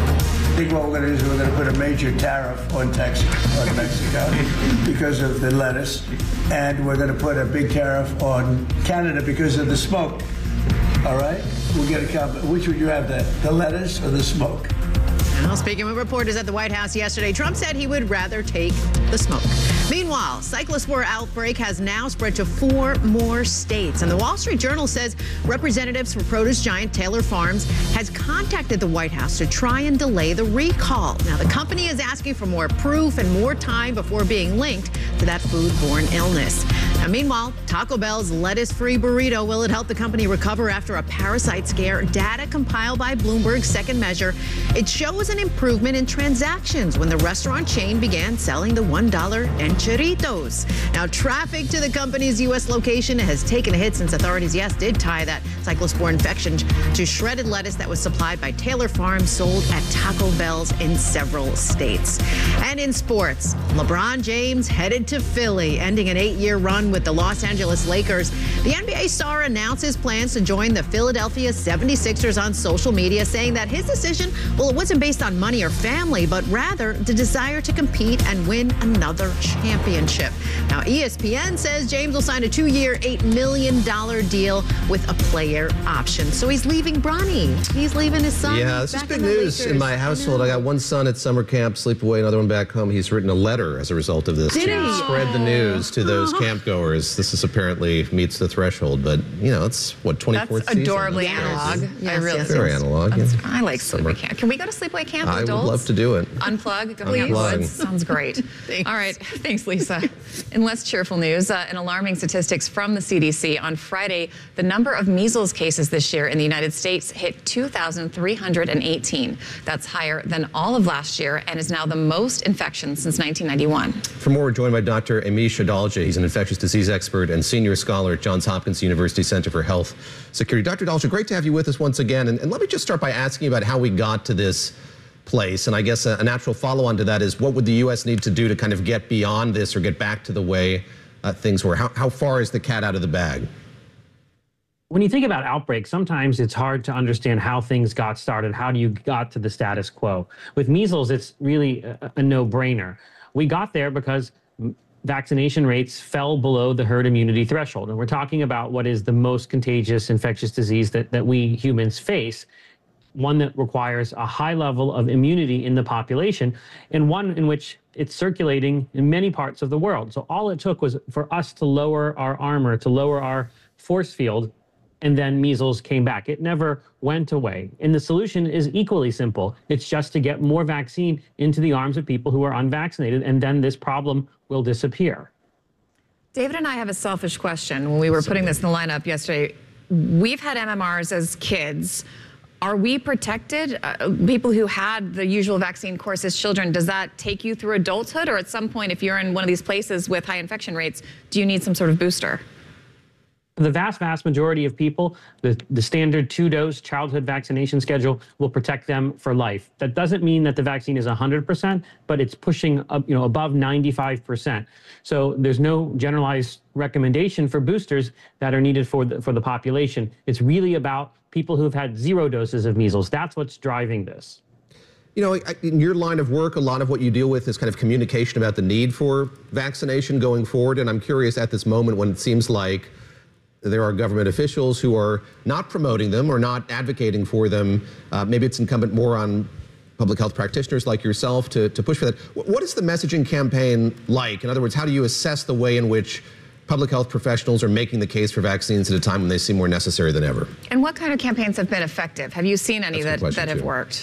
I think what we're going to do is we're going to put a major tariff on Texas, on Mexico, because of the lettuce, and we're going to put a big tariff on Canada because of the smoke. All right? We'll get a comp- Which would you have, the, the lettuce or the smoke? Well, speaking with reporters at the White House yesterday, Trump said he would rather take the smoke. Meanwhile, Cyclospora outbreak has now spread to four more states. And the Wall Street Journal says representatives for produce giant Taylor Farms has contacted the White House to try and delay the recall. Now, the company is asking for more proof and more time before being linked to that foodborne illness. Now, meanwhile, Taco Bell's lettuce-free burrito, will it help the company recover after a parasite scare? Data compiled by Bloomberg's Second Measure, it shows an improvement in transactions when the restaurant chain began selling the one dollar enchiritos. Now, traffic to the company's U S location has taken a hit since authorities, yes, did tie that cyclospore infection to shredded lettuce that was supplied by Taylor Farms, sold at Taco Bell's in several states. And in sports, LeBron James headed to Philly, ending an eight-year run with the Los Angeles Lakers. The N B A star announces plans to join the Philadelphia seventy-sixers on social media, saying that his decision, well, it wasn't based on money or family, but rather the desire to compete and win another championship. Now, E S P N says James will sign a two-year, eight million dollars deal with a player option. So he's leaving Bronny. He's leaving his son. Yeah, this is big news in my household. I, I got one son at summer camp, sleepaway, another one back home. He's written a letter as a result of this Did to he? spread the news to those campgoers. This is apparently meets the threshold, but you know, it's what, twenty-fourth That's season? adorably That's analog. Yes, I really yes, Very yes. analog. That's- Yeah. I like Summer. sleepaway camp. Can we go to sleepaway camp with I adults? would love to do it. Unplug, go hang out in the Unplug. woods. Sounds great. All right. Thanks, Lisa. In less cheerful news, uh, an alarming statistics from the C D C. On Friday, the number of measles cases this year in the United States hit two thousand three hundred eighteen. That's higher than all of last year and is now the most infections since nineteen ninety-one. For more, we're joined by Doctor Amish Adalja. He's an infectious disease expert and senior scholar at Johns Hopkins University Center for Health Security. Doctor Adalja, great to have you with us once again. And, and let me just start by asking you about how we got to this place. And I guess a, a natural follow-on to that is, what would the U S need to do to kind of get beyond this or get back to the way uh, things were? How, how far is the cat out of the bag? When you think about outbreaks, sometimes it's hard to understand how things got started. How do you got to the status quo? With measles, it's really a, a no-brainer. We got there because vaccination rates fell below the herd immunity threshold. And we're talking about what is the most contagious infectious disease that, that we humans face, one that requires a high level of immunity in the population, and one in which it's circulating in many parts of the world. So all it took was for us to lower our armor, to lower our force field, and then measles came back. It never went away. And the solution is equally simple. It's just to get more vaccine into the arms of people who are unvaccinated, and then this problem will disappear. David and I have a selfish question. When we were putting this in the lineup yesterday, we've had M M Rs as kids. Are we protected? Uh, people who had the usual vaccine course as children, does that take you through adulthood? Or at some point, if you're in one of these places with high infection rates, do you need some sort of booster? The vast, vast majority of people, the, the standard two-dose childhood vaccination schedule will protect them for life. That doesn't mean that the vaccine is one hundred percent, but it's pushing up, you know, above ninety-five percent. So there's no generalized recommendation for boosters that are needed for the, for the population. It's really about people who've had zero doses of measles. That's what's driving this. You know, in your line of work, a lot of what you deal with is kind of communication about the need for vaccination going forward. And I'm curious at this moment when it seems like there are government officials who are not promoting them or not advocating for them. Uh, maybe it's incumbent more on public health practitioners like yourself to, to push for that. What is the messaging campaign like? In other words, how do you assess the way in which public health professionals are making the case for vaccines at a time when they seem more necessary than ever? And what kind of campaigns have been effective? Have you seen any that, that have too. worked?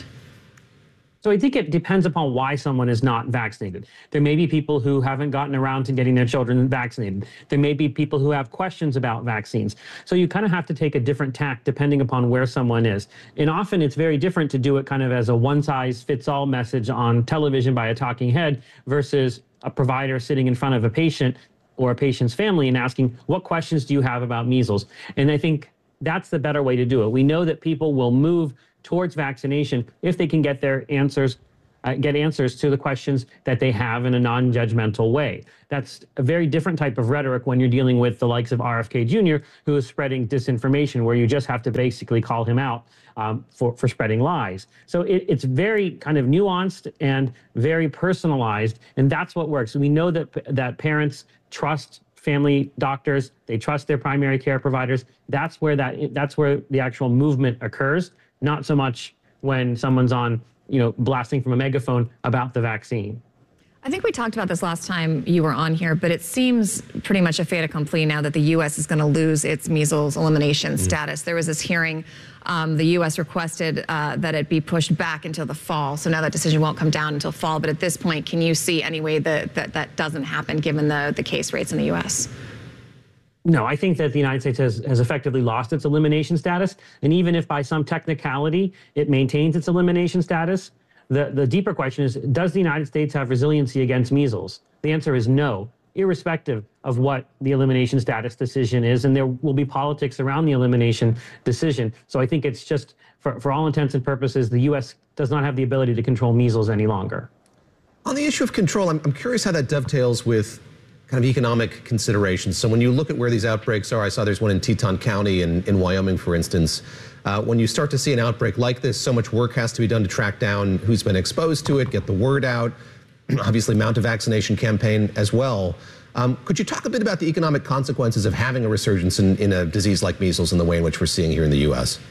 So I think it depends upon why someone is not vaccinated. There may be people who haven't gotten around to getting their children vaccinated. There may be people who have questions about vaccines. So you kind of have to take a different tack depending upon where someone is. And often it's very different to do it kind of as a one-size-fits-all message on television by a talking head versus a provider sitting in front of a patient or a patient's family and asking, what questions do you have about measles? And I think that's the better way to do it. We know that people will move towards vaccination if they can get their answers, uh, get answers to the questions that they have in a non-judgmental way. That's a very different type of rhetoric when you're dealing with the likes of R F K Junior, who is spreading disinformation, where you just have to basically call him out um, for, for spreading lies. So it, it's very kind of nuanced and very personalized, and that's what works. We know that, that parents trust family doctors, they trust their primary care providers. That's where that that's where the actual movement occurs. Not so much when someone's on, you know, blasting from a megaphone about the vaccine. I think we talked about this last time you were on here, but it seems pretty much a fait accompli now that the U S is going to lose its measles elimination mm-hmm. status. There was this hearing. Um, the U S requested uh, that it be pushed back until the fall. So now that decision won't come down until fall. But at this point, can you see any way that that, that doesn't happen given the, the case rates in the U S? No, I think that the United States has, has effectively lost its elimination status. And even if by some technicality it maintains its elimination status, the, the deeper question is, does the United States have resiliency against measles? The answer is no, irrespective of what the elimination status decision is. And there will be politics around the elimination decision. So I think it's just, for, for all intents and purposes, the U S does not have the ability to control measles any longer. On the issue of control, I'm, I'm curious how that dovetails with kind of economic considerations. So when you look at where these outbreaks are, I saw there's one in Teton County in, in Wyoming, for instance. Uh, when you start to see an outbreak like this, so much work has to be done to track down who's been exposed to it, get the word out, obviously mount a vaccination campaign as well. Um, could you talk a bit about the economic consequences of having a resurgence in, in a disease like measles in the way in which we're seeing here in the U S?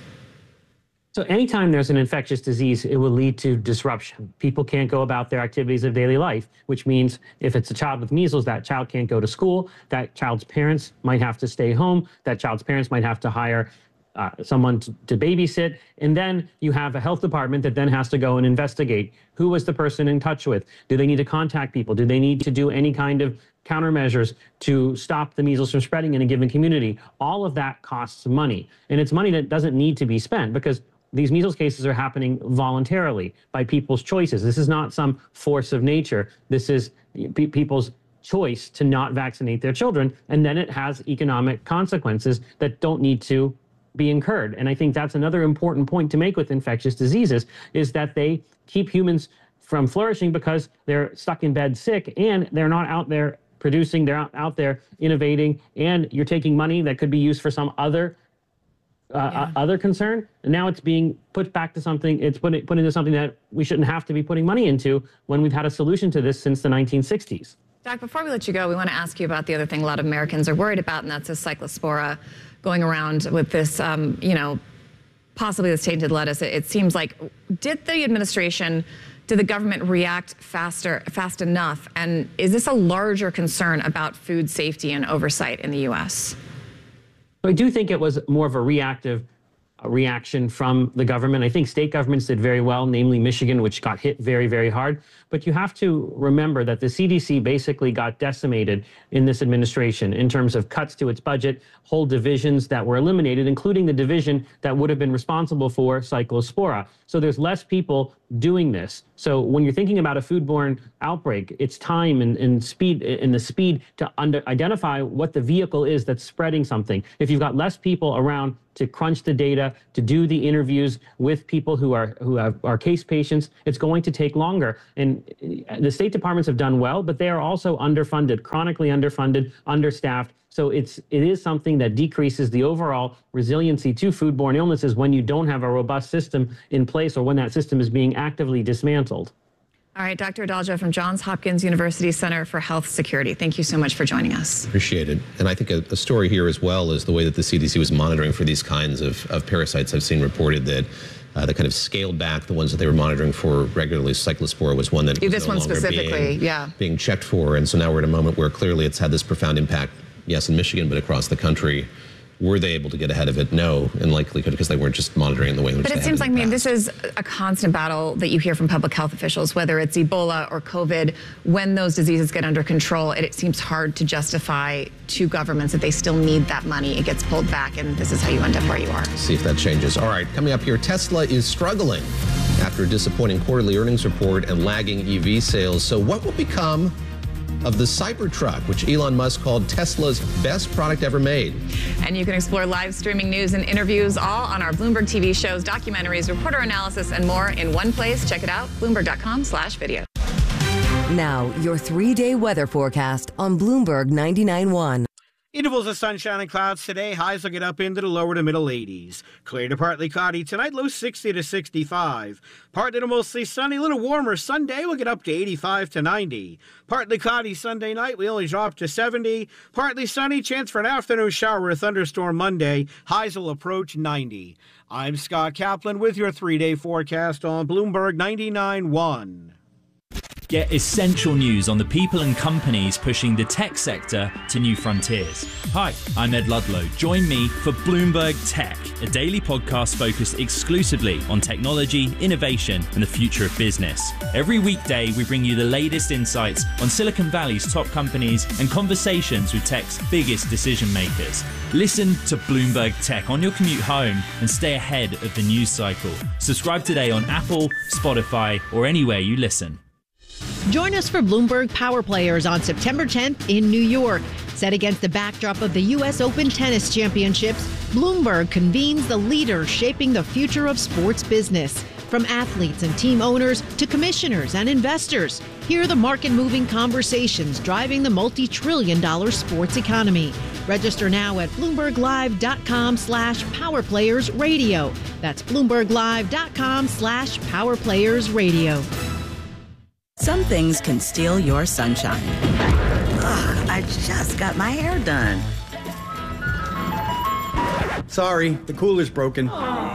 So anytime there's an infectious disease, it will lead to disruption. People can't go about their activities of daily life, which means if it's a child with measles, that child can't go to school, that child's parents might have to stay home, that child's parents might have to hire uh, someone to, to babysit, and then you have a health department that then has to go and investigate who was the person in touch with. Do they need to contact people? Do they need to do any kind of countermeasures to stop the measles from spreading in a given community? All of that costs money, and it's money that doesn't need to be spent because these measles cases are happening voluntarily by people's choices. This is not some force of nature. This is pe- people's choice to not vaccinate their children, and then it has economic consequences that don't need to be incurred. And I think that's another important point to make with infectious diseases, is that they keep humans from flourishing because they're stuck in bed sick and they're not out there producing, they're out, out there innovating, and you're taking money that could be used for some other Uh, yeah. other concern, and now it's being put back to something, it's put, put into something that we shouldn't have to be putting money into when we've had a solution to this since the nineteen sixties. Doc, before we let you go, we want to ask you about the other thing a lot of Americans are worried about, and that's a cyclospora going around with this, um, you know, possibly this tainted lettuce. It, it seems like, did the administration, did the government react faster, fast enough? And is this a larger concern about food safety and oversight in the U S? So I do think it was more of a reactive uh, reaction from the government. I think state governments did very well, namely Michigan, which got hit very, very hard. But you have to remember that the C D C basically got decimated in this administration in terms of cuts to its budget, whole divisions that were eliminated, including the division that would have been responsible for Cyclospora. So there's less people doing this. So when you're thinking about a foodborne outbreak, it's time and, and speed and the speed to under, identify what the vehicle is that's spreading something. If you've got less people around to crunch the data, to do the interviews with people who are who have, are case patients, it's going to take longer. And the state departments have done well, but they are also underfunded, chronically underfunded, understaffed. So it's it is something that decreases the overall resiliency to foodborne illnesses when you don't have a robust system in place or when that system is being actively dismantled. All right, Doctor Adalja from Johns Hopkins University Center for Health Security. Thank you so much for joining us. Appreciate it. And I think a, a story here as well is the way that the C D C was monitoring for these kinds of, of parasites. I've seen reported that uh, they kind of scaled back the ones that they were monitoring for regularly. Cyclospora was one that was this no one longer specifically, being, yeah. being checked for. And so now we're at a moment where clearly it's had this profound impact, yes, in Michigan, but across the country. Were they able to get ahead of it? No, in likelihood, because they weren't just monitoring in the way in which But they it had seems in like, the I mean, past. this is a constant battle that you hear from public health officials, whether it's Ebola or COVID. When those diseases get under control, it, it seems hard to justify to governments that they still need that money. It gets pulled back, and this is how you end up where you are. See if that changes. All right, coming up here, Tesla is struggling after a disappointing quarterly earnings report and lagging E V sales. So what will become of the Cybertruck, which Elon Musk called Tesla's best product ever made? And you can explore live streaming news and interviews all on our Bloomberg T V shows, documentaries, reporter analysis, and more in one place. Check it out, bloomberg dot com slash video. Now, your three-day weather forecast on Bloomberg ninety-nine point one. Intervals of sunshine and clouds today. Highs will get up into the lower to middle eighties. Clear to partly cloudy tonight, low sixty to sixty-five. Partly to mostly sunny, a little warmer Sunday. We'll get up to eighty-five to ninety. Partly cloudy Sunday night, we only drop to seventy. Partly sunny, chance for an afternoon shower or thunderstorm Monday. Highs will approach ninety. I'm Scott Kaplan with your three-day forecast on Bloomberg ninety-nine point one. Get essential news on the people and companies pushing the tech sector to new frontiers. Hi, I'm Ed Ludlow. Join me for Bloomberg Tech, a daily podcast focused exclusively on technology, innovation, and the future of business. Every weekday, we bring you the latest insights on Silicon Valley's top companies and conversations with tech's biggest decision makers. Listen to Bloomberg Tech on your commute home and stay ahead of the news cycle. Subscribe today on Apple, Spotify, or anywhere you listen. Join us for Bloomberg Power Players on September tenth in New York. Set against the backdrop of the U S Open Tennis Championships, Bloomberg convenes the leaders shaping the future of sports business. From athletes and team owners to commissioners and investors, hear the market-moving conversations driving the multi-trillion dollar sports economy. Register now at bloomberg live dot com slash power players radio. That's bloomberg live dot com slash power players radio. Some things can steal your sunshine. Ugh, I just got my hair done. Sorry, the cooler's broken.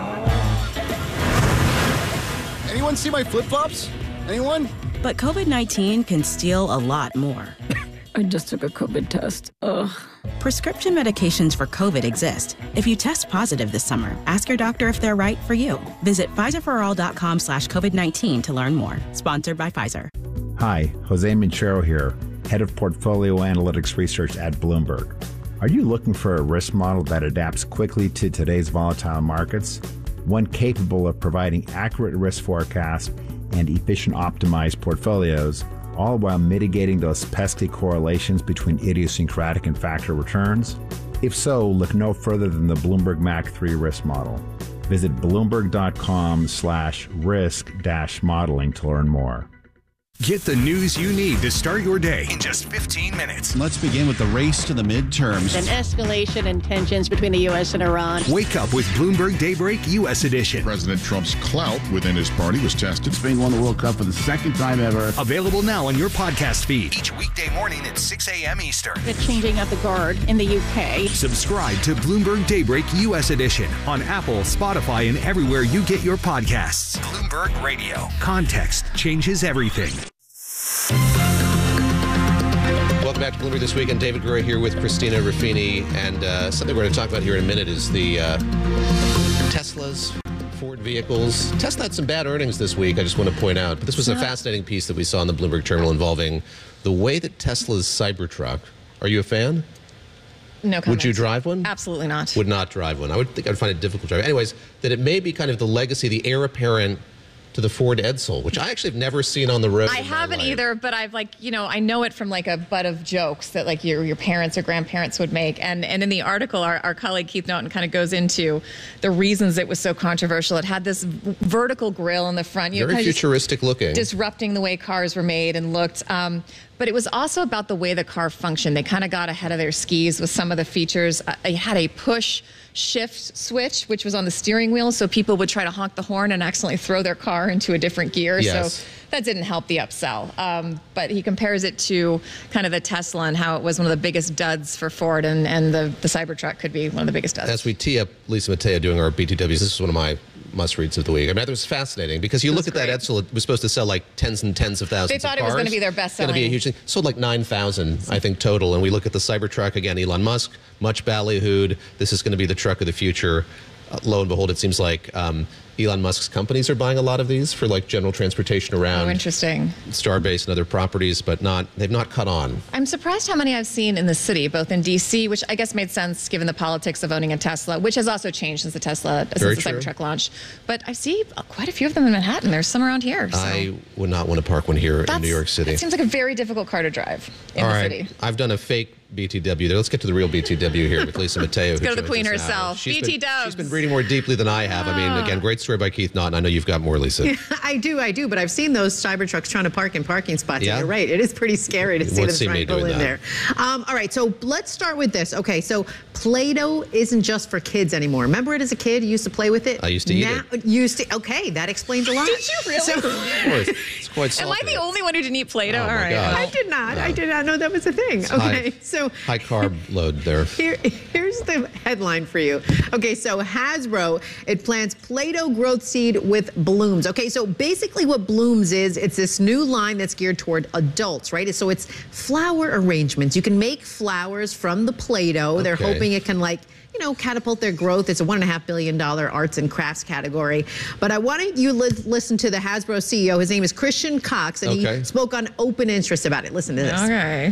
Anyone see my flip-flops? Anyone? But COVID nineteen can steal a lot more. I just took a COVID test. Ugh. Prescription medications for COVID exist. If you test positive this summer, ask your doctor if they're right for you. Visit Pfizer for all dot com slash COVID nineteen to learn more. Sponsored by Pfizer. Hi, Jose Minchero here, Head of Portfolio Analytics Research at Bloomberg. Are you looking for a risk model that adapts quickly to today's volatile markets? One capable of providing accurate risk forecasts and efficient optimized portfolios, all while mitigating those pesky correlations between idiosyncratic and factor returns? If so, look no further than the Bloomberg M A C three risk model. Visit bloomberg dot com slash risk dash modeling to learn more. Get the news you need to start your day in just fifteen minutes. Let's begin with the race to the midterms. An escalation in tensions between the U S and Iran. Wake up with Bloomberg Daybreak U S Edition. President Trump's clout within his party was tested. Spain won the World Cup for the second time ever. Available now on your podcast feed. Each weekday morning at six a.m. Eastern. The changing of the guard in the U K. Subscribe to Bloomberg Daybreak U S Edition on Apple, Spotify, and everywhere you get your podcasts. Bloomberg Radio. Context changes everything. Welcome Welcome back to Bloomberg This Week. And David Gura here with Christina Ruffini. And uh, something we're going to talk about here in a minute is the uh, Teslas, Ford vehicles. Tesla had some bad earnings this week, I just want to point out. But this was a fascinating piece that we saw in the Bloomberg Terminal involving the way that Tesla's Cybertruck. Are you a fan? No comment. Would you drive one? Absolutely not. Would not drive one. I would think I'd find it difficult to drive. Anyways, that it may be kind of the legacy, the heir apparent to the Ford Edsel, which I actually have never seen on the road. I haven't either, but I've like, you know, I know it from like a butt of jokes that like your your parents or grandparents would make. And and in the article, our, our colleague Keith Norton kind of goes into the reasons it was so controversial. It had this v- vertical grille in the front. You know, Very kind of futuristic looking. Disrupting the way cars were made and looked. Um, but it was also about the way the car functioned. They kind of got ahead of their skis with some of the features. Uh, it had a push shift switch, which was on the steering wheel, so people would try to honk the horn and accidentally throw their car into a different gear. Yes. So that didn't help the upsell. Um, but he compares it to kind of the Tesla and how it was one of the biggest duds for Ford, and, and the, the Cybertruck could be one of the biggest duds. As we tee up Lisa Mateo doing our B T Ws, this is one of my must-reads of the week. I mean, it was fascinating because you look at great. that Edsel, it was supposed to sell like tens and tens of thousands They of thought cars. it was going to be their best It's going to be a selling. huge thing. Sold like nine thousand, I think, total. And we look at the Cybertruck, again, Elon Musk, much ballyhooed. This is going to be the truck of the future. Uh, lo and behold, it seems like um, Elon Musk's companies are buying a lot of these for like general transportation around Oh, interesting. Starbase and other properties, but not they've not cut on. I'm surprised how many I've seen in the city, both in D C, which I guess made sense given the politics of owning a Tesla, which has also changed since the Tesla, Very since the true. Cybertruck launched. But I see quite a few of them in Manhattan. There's some around here. So I would not want to park one here in That's- New York City. It seems like a very difficult car to drive in All the right, city. I've done a fake B T W there. Let's get to the real B T W here with Lisa Mateo. Let's who go to the joins queen us now. herself. She's B T been- Dubs. She's been reading more deeply than I have. I mean, Ah. again, great story by Keith Naughton. I know you've got more, Lisa. I do, I do, but I've seen those Cybertrucks trying to park in parking spots. Yeah? And you're right. It is pretty scary to You see won't them see trying me to pull doing in that. there. Um, all right, so let's start with this. Okay, so Play-Doh isn't just for kids anymore. Remember it as a kid? You used to play with it? I used to eat now, it. Used to, okay, that explains a lot. Did you really? So, Of course, it's quite Am I salty. the only one who didn't eat Play-Doh? Oh, All my right. God. I did not. I did not know that was a thing. It's Okay, high- so High carb load there. Here, here's the headline for you. Okay, so Hasbro, it plants Play-Doh growth seed with Blooms. Okay, so basically what Blooms is, it's this new line that's geared toward adults, right? So it's flower arrangements. You can make flowers from the Play-Doh. They're Okay. hoping it can like, you know, catapult their growth. It's a one and a half billion dollar arts and crafts category. But I wanted you to li- listen to the Hasbro C E O. His name is Christian Cox, and Okay. he spoke on open interest about it. Listen to this. Okay.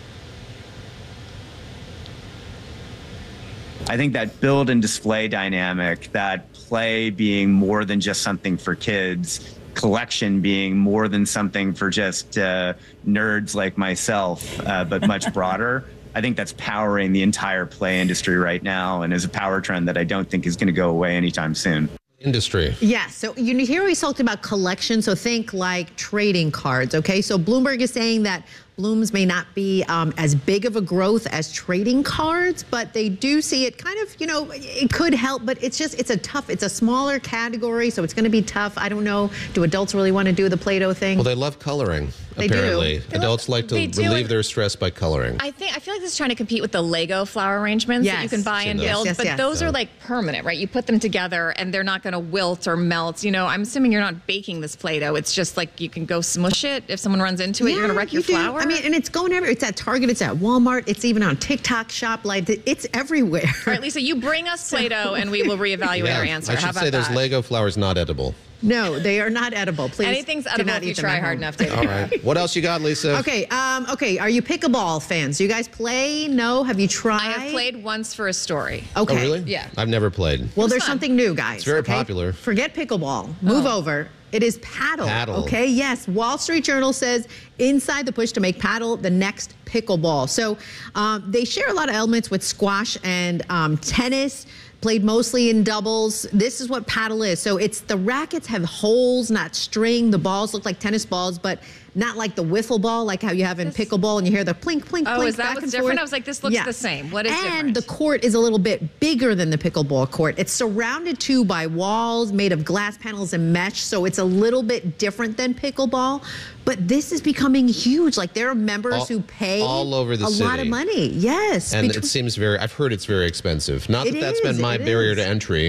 I think that build and display dynamic, that play being more than just something for kids, collection being more than something for just uh, nerds like myself, uh, but much broader. I think that's powering the entire play industry right now, and is a power trend that I don't think is going to go away anytime soon. Industry. Yeah, so you hear we talked about collection, so think like trading cards, okay? So Bloomberg is saying that Blooms may not be um, as big of a growth as trading cards, but they do see it kind of, you know, it could help, but it's just, it's a tough, it's a smaller category, so it's going to be tough. I don't know, do adults really want to do the Play-Doh thing? Well, they love coloring, They do. apparently. They Adults like to they do, relieve and- their stress by coloring. I think I feel like this is trying to compete with the Lego flower arrangements that you Yes. can buy Seen and those. build, Yes, but yes. those Yeah. are like permanent, right? You put them together and they're not going to wilt or melt. You know, I'm assuming you're not baking this Play-Doh. It's just like you can go smush it. If someone runs into it, you're going to wreck your you do. flower. I mean, and it's going everywhere. It's at Target, it's at Walmart, it's even on TikTok Shop, like it's everywhere. All right, Lisa, you bring us Play-Doh and we will reevaluate Yeah, our answer. I How should about say those that? Lego flowers not edible. No, they are not edible. Please, Anything's do edible not if you eat them try at hard home. enough, David. All right. What else you got, Lisa? Okay, um, okay. Are you pickleball fans? Do you guys play? No? Have you tried? I have played once for a story. Okay. Oh, really? Yeah. I've never played. Well, there's fun. something new, guys. It's very okay? popular. Forget pickleball. Move Oh. over. It is paddle. Paddle. Okay, yes. Wall Street Journal says inside the push to make paddle the next pickleball. So um, they share a lot of elements with squash and um, tennis. Played mostly in doubles. This is what paddle is. So it's the rackets have holes, not string. The balls look like tennis balls, but not like the wiffle ball, like how you have in pickleball, and you hear the plink, plink, Oh, plink. is that back what's and different? forth. I was like, this looks Yes. the same. What is and different? the court is a little bit bigger than the pickleball court. It's surrounded too by walls made of glass panels and mesh, so it's a little bit different than pickleball. But this is becoming huge. Like there are members All- who pay all over the a lot city. of money. Yes, And between- it seems very, I've heard it's very expensive. Not It that that's is, been my it barrier is. to entry.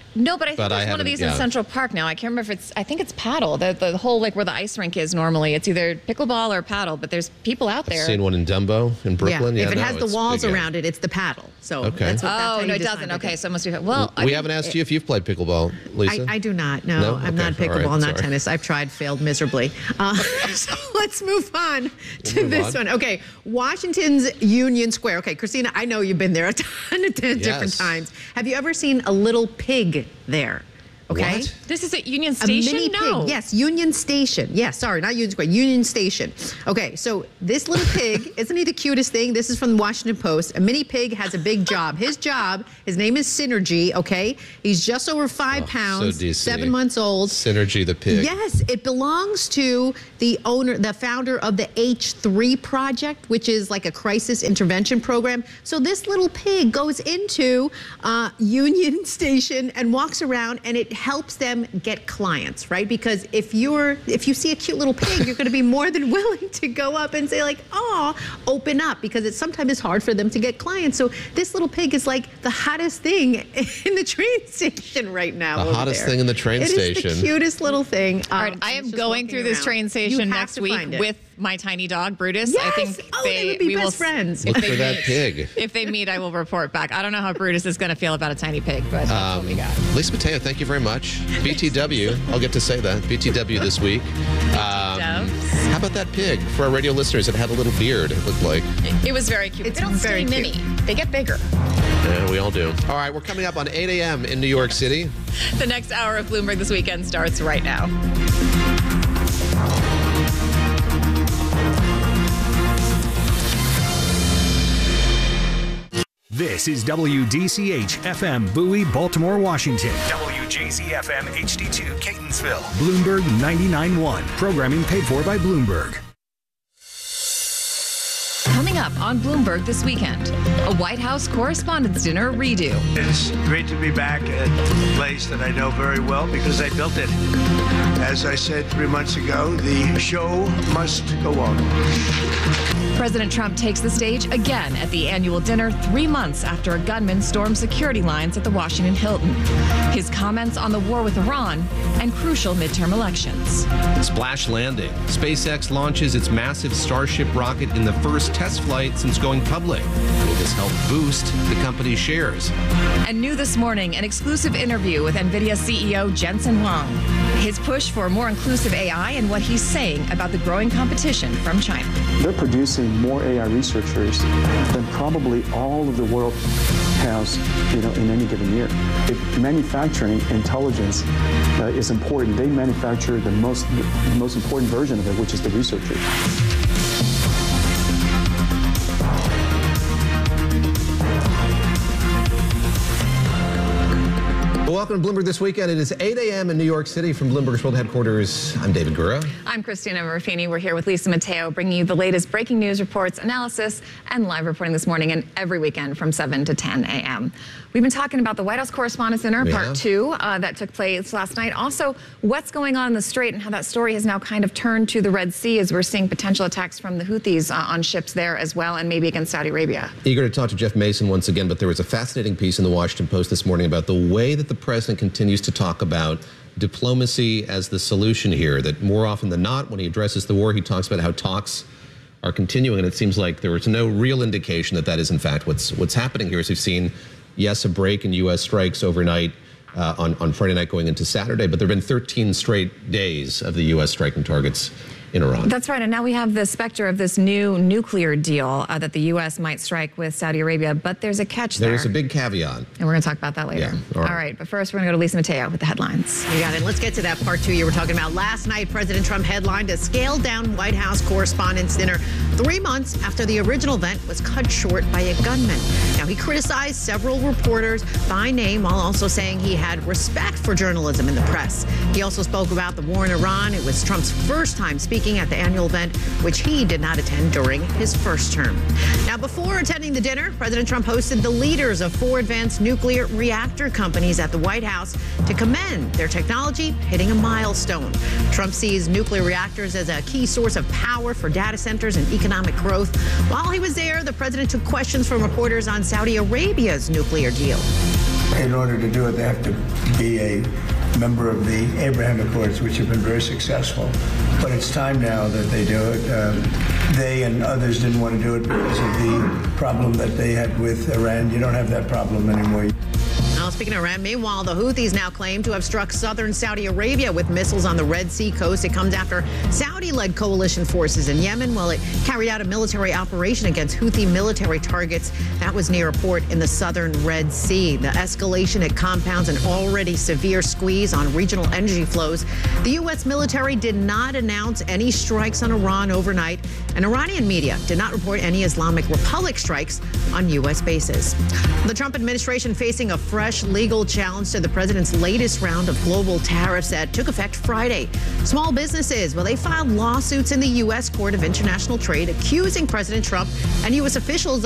No, but I think But I there's one of haven't- these yeah. in Central Park now. I can't remember if it's, I think it's paddle, the, the whole, like where the ice rink is normally. It's either pickleball or paddle, but there's people out there. I've seen one in Dumbo in Brooklyn. Yeah, Yeah, if it no, has the it's walls big, yeah. around it, it's the paddle. So Okay. that's what, that's how Oh, you no, it decide doesn't. to Okay, do. so it must be, well, I we mean, haven't asked it- you if you've played pickleball, Lisa. I, I do not. No, No? I'm Okay, not all right, pickleball, not sorry. tennis. I've tried, failed miserably. Uh, so let's move on to move this on. one. Okay, Washington's Union Square. Okay, Christina, I know you've been there a ton of different Yes. times. Have you ever seen a little pig there? Okay. What? This is at Union A Station? mini No. pig. Yes, Union Station. Yes, sorry, not Union Square. Union Station. Okay, so this little pig, isn't he the cutest thing? This is from the Washington Post. A mini pig has a big job. His job, his name is Synergy, okay? He's just over five Oh, so pounds, D C. seven months old. Synergy the pig. Yes, it belongs to the owner, the founder of the H three Project, which is like a crisis intervention program. So this little pig goes into uh, Union Station and walks around, and it helps them get clients, right? Because if you're, if you see a cute little pig, you're going to be more than willing to go up and say like, "Oh, open up," because it's sometimes it's hard for them to get clients. So this little pig is like the hottest thing in the train station right now. The over hottest there. thing in the train It station. is the cutest little thing. All right, Um, I it's am just going walking through this around. train You station have next to week find it. with my tiny dog, Brutus. Yes! I think Oh, they, they would be we will best friends. If Look they for that meet, pig. If they meet, I will report back. I don't know how Brutus is going to feel about a tiny pig, but that's what we got. Lisa Mateo, thank you very much. B T W, I'll get to say that. B T W this week. Um, how about that pig? For our radio listeners, it had a little beard, it looked like. It, it was very cute. It's they don't very stay cute. mini. They get bigger. Yeah, we all do. All right, we're coming up on eight a.m. in New York City. The next hour of Bloomberg This Weekend starts right now. This is W D C H F M Bowie, Baltimore, Washington. W J Z F M H D two Catonsville. Bloomberg ninety-nine point one. Programming paid for by Bloomberg. Coming up on Bloomberg This Weekend, a White House Correspondents' Dinner redo. It's great to be back at a place that I know very well because I built it. As I said three months ago, the show must go on. President Trump takes the stage again at the annual dinner three months after a gunman stormed security lines at the Washington Hilton. His comments on the war with Iran and crucial midterm elections. Splash landing. SpaceX launches its massive Starship rocket in the first test flight since going public. Will this help boost the company's shares? And new this morning, an exclusive interview with NVIDIA C E O Jensen Huang. His push for more inclusive A I and what he's saying about the growing competition from China. They're producing more A I researchers than probably all of the world has, you know, in any given year. It, manufacturing intelligence uh, is important. They manufacture the most, the most important version of it, which is the researcher. Welcome to Bloomberg This Weekend. It is eight a.m. in New York City from Bloomberg's World Headquarters. I'm David Gura. I'm Christina Ruffini. We're here with Lisa Mateo, bringing you the latest breaking news reports, analysis, and live reporting this morning and every weekend from seven to ten a.m. We've been talking about the White House Correspondents' Dinner, We part have. two, uh, that took place last night. Also, what's going on in the Strait and how that story has now kind of turned to the Red Sea as we're seeing potential attacks from the Houthis uh, on ships there as well, and maybe against Saudi Arabia. Eager to talk to Jeff Mason once again, but there was a fascinating piece in the Washington Post this morning about the way that the president continues to talk about diplomacy as the solution here, that more often than not, when he addresses the war, he talks about how talks are continuing, and it seems like there was no real indication that that is in fact what's what's happening here. As we've seen, yes, a break in U S strikes overnight uh, on, on Friday night going into Saturday, but there have been thirteen straight days of the U S striking targets in Iran. That's right, and now we have the specter of this new nuclear deal uh, that the U S might strike with Saudi Arabia, but there's a catch there. There's a big caveat. And we're going to talk about that later. Yeah, all right. All right, but first we're going to go to Lisa Mateo with the headlines. You got it. Let's get to that part two you were talking about. Last night, President Trump headlined a scaled-down White House Correspondents' Dinner three months after the original event was cut short by a gunman. Now, he criticized several reporters by name while also saying he had respect for journalism and the press. He also spoke about the war in Iran. It was Trump's first time speaking at the annual event, which he did not attend during his first term. Now, before attending the dinner, President Trump hosted the leaders of four advanced nuclear reactor companies at the White House to commend their technology hitting a milestone. Trump sees nuclear reactors as a key source of power for data centers and economic growth. While he was there, the president took questions from reporters on Saudi Arabia's nuclear deal. In order to do it, they have to be a member of the Abraham Accords, which have been very successful. But it's time now that they do it. Um, they and others didn't want to do it because of the problem that they had with Iran. You don't have that problem anymore. Now, speaking of Iran, meanwhile, the Houthis now claim to have struck southern Saudi Arabia with missiles on the Red Sea coast. It comes after Saudi-led coalition forces in Yemen, while it carried out a military operation against Houthi military targets. That was near a port in the southern Red Sea. The escalation, it compounds an already severe squeeze on regional energy flows. The U S military did not announce any strikes on Iran overnight, and Iranian media did not report any Islamic Republic strikes on U S bases. The Trump administration facing a fresh legal challenge to the president's latest round of global tariffs that took effect Friday. Small businesses, well, they filed lawsuits in the U S Court of International Trade accusing President Trump and U S officials